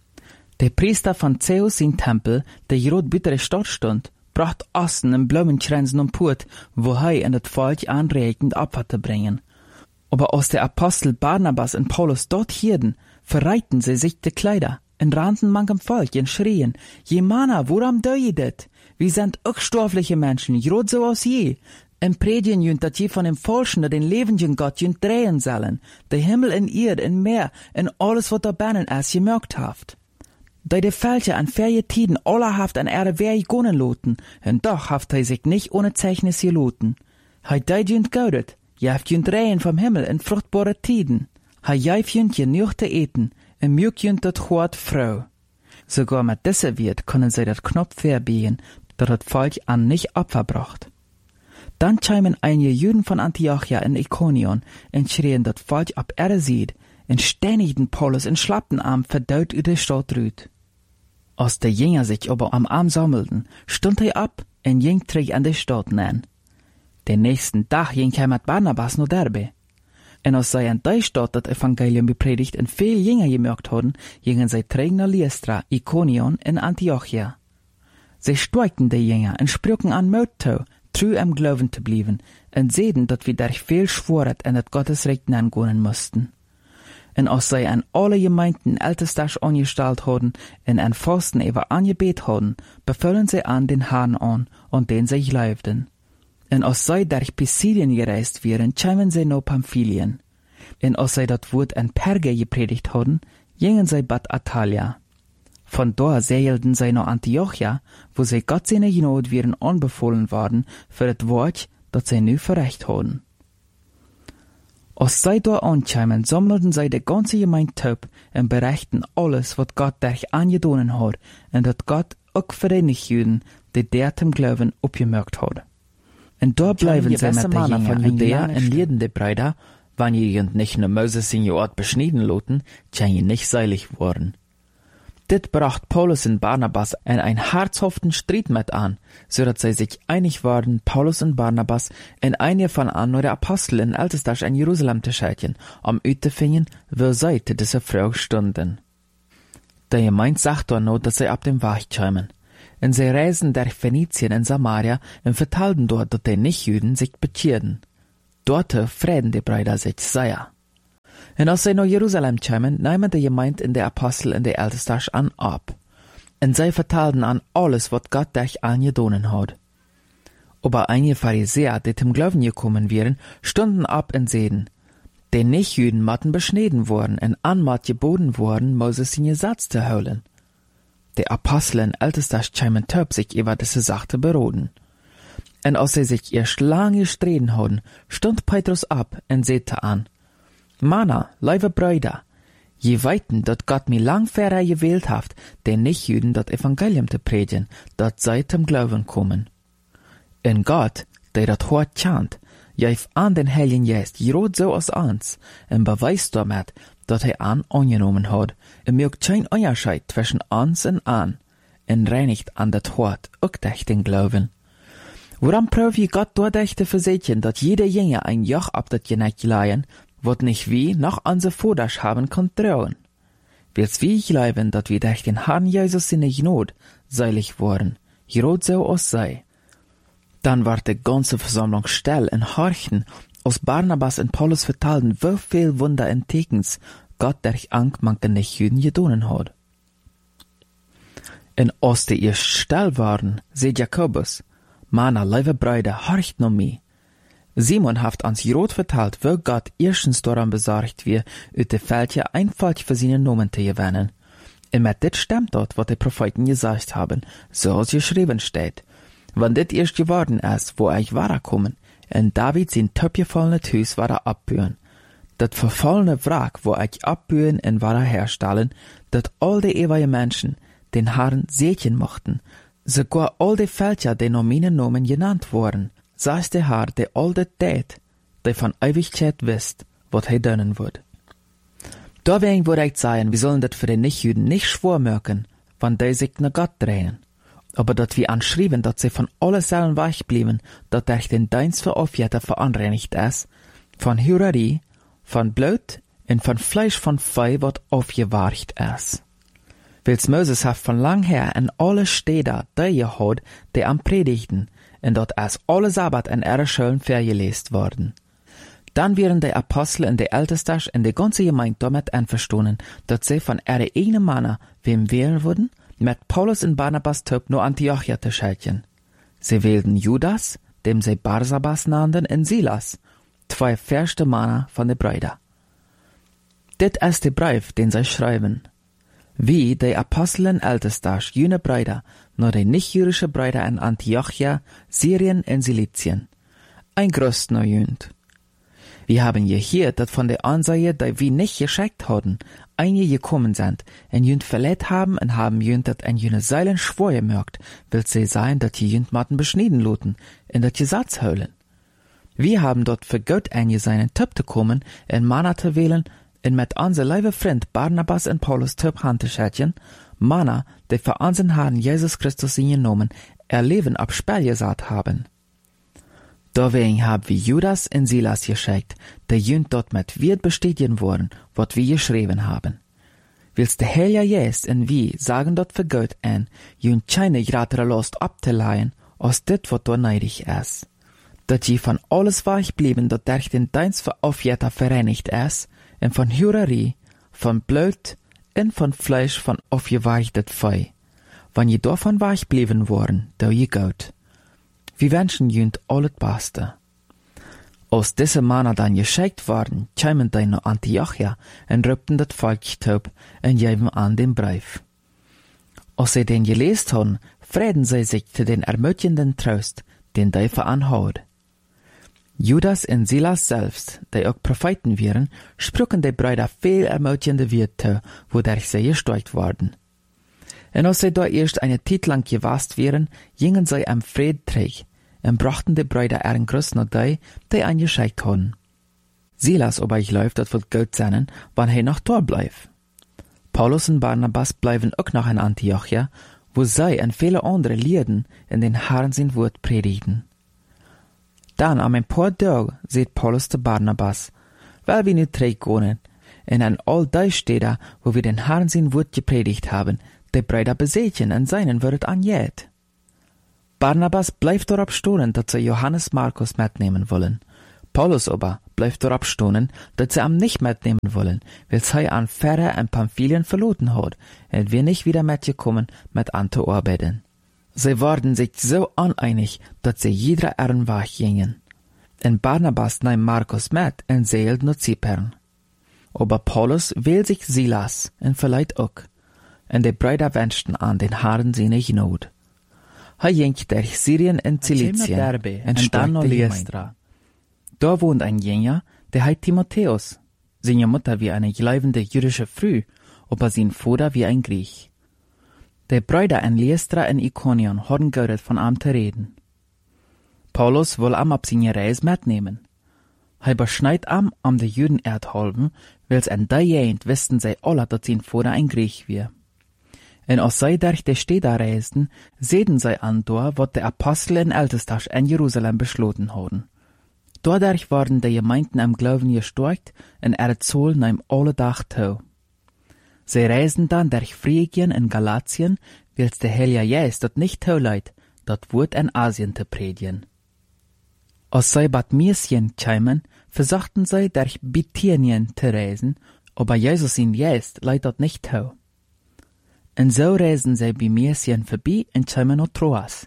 Der Priester von Zeus in Tempel, der grot bittere Stadt stund, bracht Osten en Blumenkränzen und Put, wo in das Volk anregend Opfer zu bringen. Aber als der Apostel Barnabas und Paulus dort hierden, verreiten sie sich die Kleider, und rannten manchem Volk und schrien, je Manna, woran deu det? Wir sind auch stoffliche Menschen, grad so aus je. Und predigen jünt, dat je von dem Falschen, den lebenden Gott jünt drehen sollen, der Himmel in Erd, in Meer, in alles, was da binnen ist, gemerkt haft. Da die Fälscher an ferje Tiden allerhaft an Erde wer gonen loten, und doch haft sich nicht ohne Zeichnis geloten. Dei jünt gaudet, Jäft jünt Rehen vom Himmel in fruchtbare Tiden. Jäft jünt genug te eten, en mjuk jünt dat Chort Frau. Sogar mit dieser Wirt können sie dat Knopf verbiegen, dat das Volk an nicht Opfer bracht. Dann kämen einige Juden von Antiochia in Ikonion und schrien dat Volk ab sieht, und stänigten Paulus in Schlappenarm verdaut über die Stadt rüt. Als die Jünger sich aber am Arm sammelten, stund ab und ging träg an die Stadt nähen. Den nächsten Tag ging mit Barnabas nach Derbe. Und als sie an der Stadt das Evangelium bepredigt und viel Jünger gemerkt hatten, gingen sie träg nach Lystra, Ikonion in Antiochia. Sie steigten die Jünger und sprachen an Motto, treu am Glauben zu bleiben, und sehen, dass wir durch viel schworet und das Gottesrecht angehen mussten. Und als sie an alle Gemeinden Ältestag angestellt hatten und an Fasten über angebet hatten, befehlen sie an den Herrn an und den sie glaubten. Und als sie durch Pisidien gereist wären, kämen sie nach Pamphylien. Und als sie das Wort an Perge gepredigt hatten, gingen sie Bad Atalia. Von dort segelten sie nach Antiochia, wo sie Gott seine Genot wären anbefohlen worden für das Wort, das sie nu verrecht hatten. Als sie dort ankämen, sammelten sie die ganze Gemeinde top und berichten alles, was Gott durch angedonen hat, und dass Gott auch für die Nichtjuden, die der zum Glauben abgemerkt hat. Und dort bleiben sie mit der Jünger von Judäa und lehren die Brüder, wenn ihr nicht nur Moses in ihr Ort beschneiden loten, kann ihr nicht seilig worden. Dit bracht Paulus und Barnabas in ein herzhaften Streit mit an, so dass sie sich einig waren, Paulus und Barnabas in eine von anderen Apostel in Ältestach in Jerusalem zu schicken, uit zu finden, wo sie zu dieser Frage stunden. Der Gemeinde sagt dann noch, dass sie ab dem Weg kämen. Und sie reisen durch Phönizien und Samaria und vertelten dort, dass die Nichtjuden sich bekehrten. Dort frieden die Brüder sich sehr. Und als sie nach Jerusalem kamen, nahmen die Gemeinde in der Apostel in der Ältestach an ab. Und sie vertelten an alles, was Gott durch allen gedonen hat. Aber einige Pharisäer, die zum Glauben gekommen wären, stunden ab und sehen, die Nichtjuden matten beschnitten worden und anmat geboten worden, Moses in Gesetz zu holen. Die Apostel in Ältestach kamen töp sich über diese Sache beroden. Und als sie sich erst lange gestritten hatten, stund Petrus ab und sagte an, Mana, liebe Brüder, je weiten, dat Gott mir lang vorher gewählt haft, den Nichtjuden dat Evangelium zu predigen, dat sei zum Glauben kommen. In Gott, der dat hort chant, geef an den Heiligen Geist, gerot so als uns, und beweist damit, dat an angenommen hat, und mögt kein Unterscheid zwischen uns und an, und reinigt an dat hort, auch durch den Glauben. Woran prüf je Gott dadurch zu versichern, dat jeder Jünger ein Joch ab dat Geneck leihen, wat nicht wie noch unsere Vorders haben kann trauen. Will's wie ich glauben, dat wir durch den Herrn Jesus in der Not seilig worden, gerot so als sei. Dann war die ganze Versammlung still und horchten, als Barnabas und Paulus vertelten, wie viel Wunder und Tekens Gott durch manchen Nichtjuden gedonen hat. Und als die erst still waren, seht Jakobus, Mana, liebe Brüder, horcht noch mich. Simon haft ans Jerot vertelt, wo Gott erstens daran besorgt wird, uit de Feldje einfach für seine Nomen zu gewinnen. Und mit dit stimmt dort, was die Propheten gesagt haben, so als geschrieben steht. Wenn dit erst geworden ist, wo ich kommen, und David sein töpgefallenes Haus abbühen. Dat verfallene Wrack, wo ich abbühen und herstellen, dat all die ewige Menschen den Herrn sehen mochten, sogar all die Feldje, die noch meine Nomen genannt wurden, sagt der Herr, der all das tät, der von Ewigkeit wisst, was er dönnen wird. Deswegen würde ich sagen, wir sollen das für die Nichtjuden nicht schwor merken, wenn die sich nach Gott drehen. Aber dat wir anschrieben, dat sie von alle Seelen weich blieben, dat durch den Dienst für Aufjäter veranreinigt ist, von Hurerei, von Blut und von Fleisch von Vieh, wat aufgewarcht ist. Wils Moses hat von lang her in alle Städte die gehad, die am Predigten, und dort ist alle Sabbat in ihre Schulen vergelesen worden. Dann wären die Apostel in der Ältestach und die ganze Gemeinde damit einverstanden, dass sie von ihrer eigenen Manner wem wählen würden, mit Paulus und Barnabas töp nur Antiochia zu schicken. Sie wählten Judas, dem sie Barsabas nannten, und Silas, zwei erste Männer von den Brüdern. Dit ist der Brief, den sie schreiben. Wie die Apostel in Ältestach, jene Brüder, nur die nicht-jüdische Brüder in Antiochia, Syrien und Silizien. Ein Grüß noch jünd. Wir haben gehört, dass von der Ansaie, die wir nicht geschickt hatten, einige gekommen sind, und jünd verletzt haben und haben jünd dat en jüne Seilen schwor gemerkt, will sie sein, dass die jünd matten beschnitten loten, in dat Gesetz heulen. Wir haben dort für Gott einige seinen Typ zu kommen, in Mana zu wählen, und mit unser liebe Freund Barnabas und Paulus Typ handzuschätzen, Mana, die für unseren Herrn Jesus Christus in genommen, ihr Leben ab Spell gesagt haben. Deswegen haben wir Judas und Silas geschickt, die jünd dort mit wird bestätigen worden, was wir geschrieben haben. Willst der Herr jetzt und wir sagen dort für Gott an, jünd keine gratere Lust abzuleihen, als dit, was dort neidig ist. Dass je von alles weich blieben, dort durch den Dienst für Aufjäter vereinigt ist, und von Hurerei, von Blut und von Fleisch von aufgeweichtet Vieh. Wenn je davon weich blieben worden, da je Gott. Wir wünschen jünd alles Beste. Als diese Männer dann geschickt waren, kamen die nach Antiochia und rübten das Volk taub und gaben an den Brief. Als sie den gelesen haben, freuten sie sich zu den ermutigenden Trost, den die veranhaut. Judas und Silas selbst, die auch Propheten wären, sprachen die Brüder viel ermutigende Worte, wodurch sie gestärkt wurden. Und als sie da erst eine Zeit lang gewast wären, gingen sie am Friedträg und brachten die Brüder ihren Gruß nach die eingeschickt hatten. Silas aber ich läuft, das wird Gott sein, wann er noch da bleibt. Paulus und Barnabas bleiben auch noch in Antiochia, wo sie und viele andere Lieden in den Herrn sein Wort predigen. Dann am ein paar Tage seht Paulus zu Barnabas, weil wir nu zurückgehen, in an all die Städte, wo wir den Herrn sein Wort gepredigt haben, die Brüder besetzen und seinen Wort anjet. Barnabas bleibt darauf stehen, dass sie Johannes Markus mitnehmen wollen. Paulus aber bleibt darauf stehen, dass sie ihn nicht mitnehmen wollen, weil sie an Pferde und Pamphylien verloren hat und wir nicht wieder mitgekommen mit an zu arbeiten. Sie waren sich so uneinig, dass sie jeder ihren Weg gingen. Und Barnabas nahm Markus mit und seilt nach Zypern. Aber Paulus wählt sich Silas und vielleicht auch. Und die Brüder wünschten an den Herrn seine Gnade. Er ging durch Syrien und Zilizien und dann nach Lystra. Da wohnt ein Jünger, der heißt Timotheus. Seine Mutter wie eine gleibende jüdische Frau, aber sein Vater wie ein Griech. Die Brüder in Lystra und Ikonion hatten gehört von ihm zu reden. Paulus will am ab seine Reise mitnehmen. Er beschneit am die Juden erdhalben, weil's an der Gegend wussten sie alle, dass sein Vater ein Griech war. Und als sie durch die Städte reisten, sehen sie an dort, was die Apostel in Ältestach in Jerusalem beschlossen haben. Dadurch waren die Gemeinden am Glauben gestärkt und ihre Zahl nahm alle Tag zu. Sie reisten dann durch Phrygien und Galatien, weil's der Heilige Geist dort nicht zuleiht, dort Wort in Asien zu predigen. Als sie Bad Mysien kämen, versuchten sie durch Bithynien zu reisen, aber Jesus in Geist leiht dort nicht zu. Und so reisen sie bei Mysien vorbei und kämen nach Troas.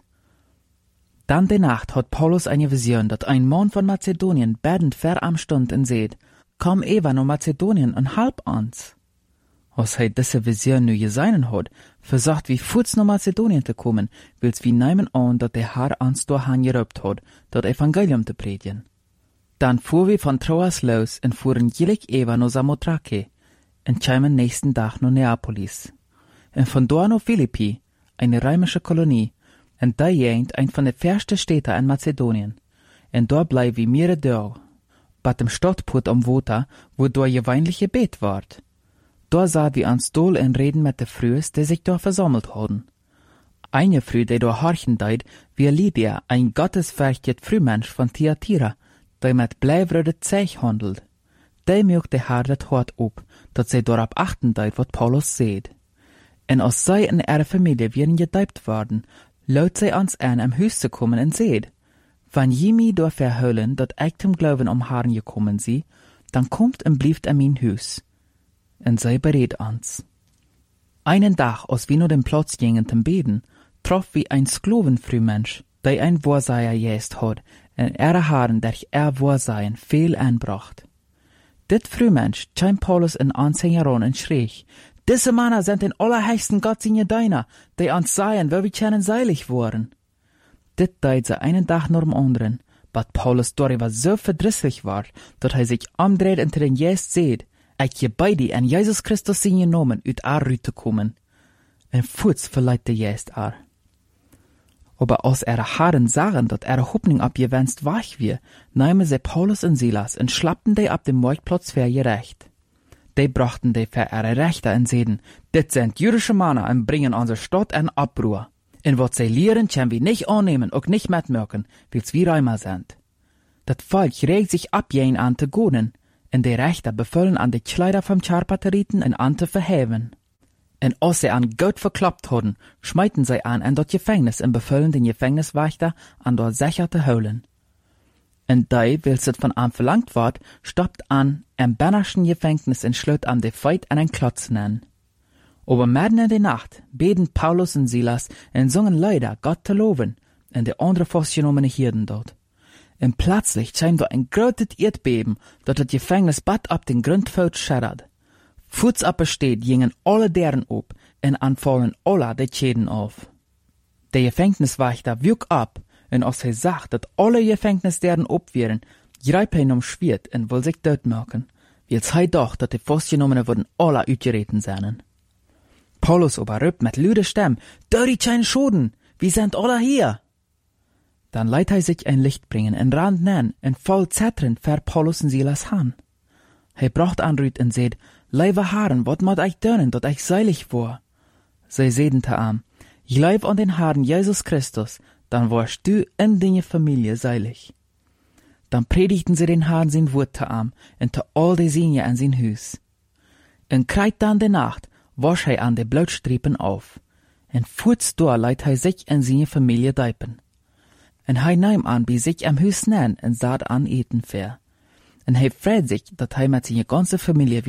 Dann die Nacht hat Paulus eine Vision, dass ein Mann von Mazedonien betend vor am stund und seht, komm Eva nach Mazedonien und halb uns. Als er diese Vision nu gesehen hat, versucht wie Fuß nach Mazedonien zu kommen, will's wie nehmen an, dass der Herr uns dahin geraubt hat, das Evangelium zu predigen. Dann fuhr wir von Troas los und fuhren gleich Eva nach Samothrake und kämen nächsten Tag nach Neapolis. Und von dort nach Philippi, eine römische Kolonie, und da jent ein von den ersten Städten in Mazedonien. Und dort bleib wie mehrere Tage, bei dem Stadtput am Water, wo dort gewöhnliche Gebet ward. Da sah wir uns doll und reden mit den Frühs, die sich dort versammelt haben. Eine Früh, die dort horchen deut, wie Lydia, ein gottesfürchtet Frühmensch von Thyatira, die mit bleibrote Zeich handelt. Die mögt der Herr das Hort ab, dass sie darauf achten deut, was Paulus seht. Und als sie in ihrer Familie werden gedeibt worden, laut sie uns an, am Haus zu kommen und seht, wenn je mi dort verhüllen, dat ich zum Glauben am Herrn gekommen sie, dann kommt und blieft an mein Haus. Und sie berät uns. Einen Tag, als wir nur den Platz gingen zum Beten, troff wie ein Sklavenfrühmensch, der ein Wahrsager jest hat, und ihre Haaren durch Wahrsagen viel anbracht. Dit Frühmensch kam Paulus in Anhängeron und schrie, diese Männer sind den allerheiligsten Gott seine Deiner, die uns seien, weil wir können seilig waren. Dit deit sie einen Tag nur dem anderen, but Paulus darüber so verdrisslich war, dass er sich umdreht und den Jest seht, ich gebeide an Jesus Christus seine Namen ut Rüte zu kommen. Und Fuß verleiht der Jest Aber als Haaren sahen, dass Hoffnung abgewenst wach wir, nahmen sie Paulus und Silas und schlappten die ab dem Marktplatz für ihr Recht. Die brachten die für ihre Rechte und seden, dit sind jüdische Männer und bringen unsere Stadt in Abruhr. Und was sie lehren, können wir nicht annehmen und nicht mitmerken, weil's wir Römer sind. Das Volk regt sich ab jen an zu gehen, und die Rechter befüllen an die Kleider vom Charpateriten und an zu verheben. Und als sie an Gott verklappt hatten, schmeiten sie an das Gefängnis und befüllen den Gefängniswächter an dort sicher zu holen. Und die, weil's es von ihm verlangt ward, stoppt an, im Bannerschen Gefängnis und schlöt an die Feit an ein Klotz nennen. Aber mitten in der Nacht beten Paulus und Silas und sungen Lieder, Gott zu loben, und die andere festgenommene Hirten dort. Und plötzlich scheint da ein großes Erdbeben, dat das Gefängnis bad ab den Grundfeld schädert. Fuß absteht, gingen alle deren ab, und anfallen alle die Schäden auf. Der Gefängniswächter wirkt ab, und als er sagt, dass alle Gefängnisderen ab wären, greift er Schwert und will sich dort machen, weil's er doch, dass die Festgenommene würden alle uitgereten sein. Paulus aber ruft mit lauter Stimme, "Dörri kein Schoden, wir sind alle hier!" Dann leiht er sich ein Licht bringen und rannt nähen und voll zetternd fährt Paulus und Silas han. Hij bracht aan Ruth en zei, Lieve Herren, wat moet ik doen, dat ik seilig word? Zij zeiden te hem, Geloof aan den Herrn Jesus Christus, dan warst du in deine Familie seilig. Dan predigten sie den Herrn sein Wort te hem en te al de Signe an sein Huis. En kreit dan de Nacht wasch hij aan de Blutstrepen auf. En voorts door leidt hij zich en zijn Familie deipen. En hij nahm aan bij zich am Huis nein en zat aan eten ver. En hij freut sich, dat hij met zijn ganze Familie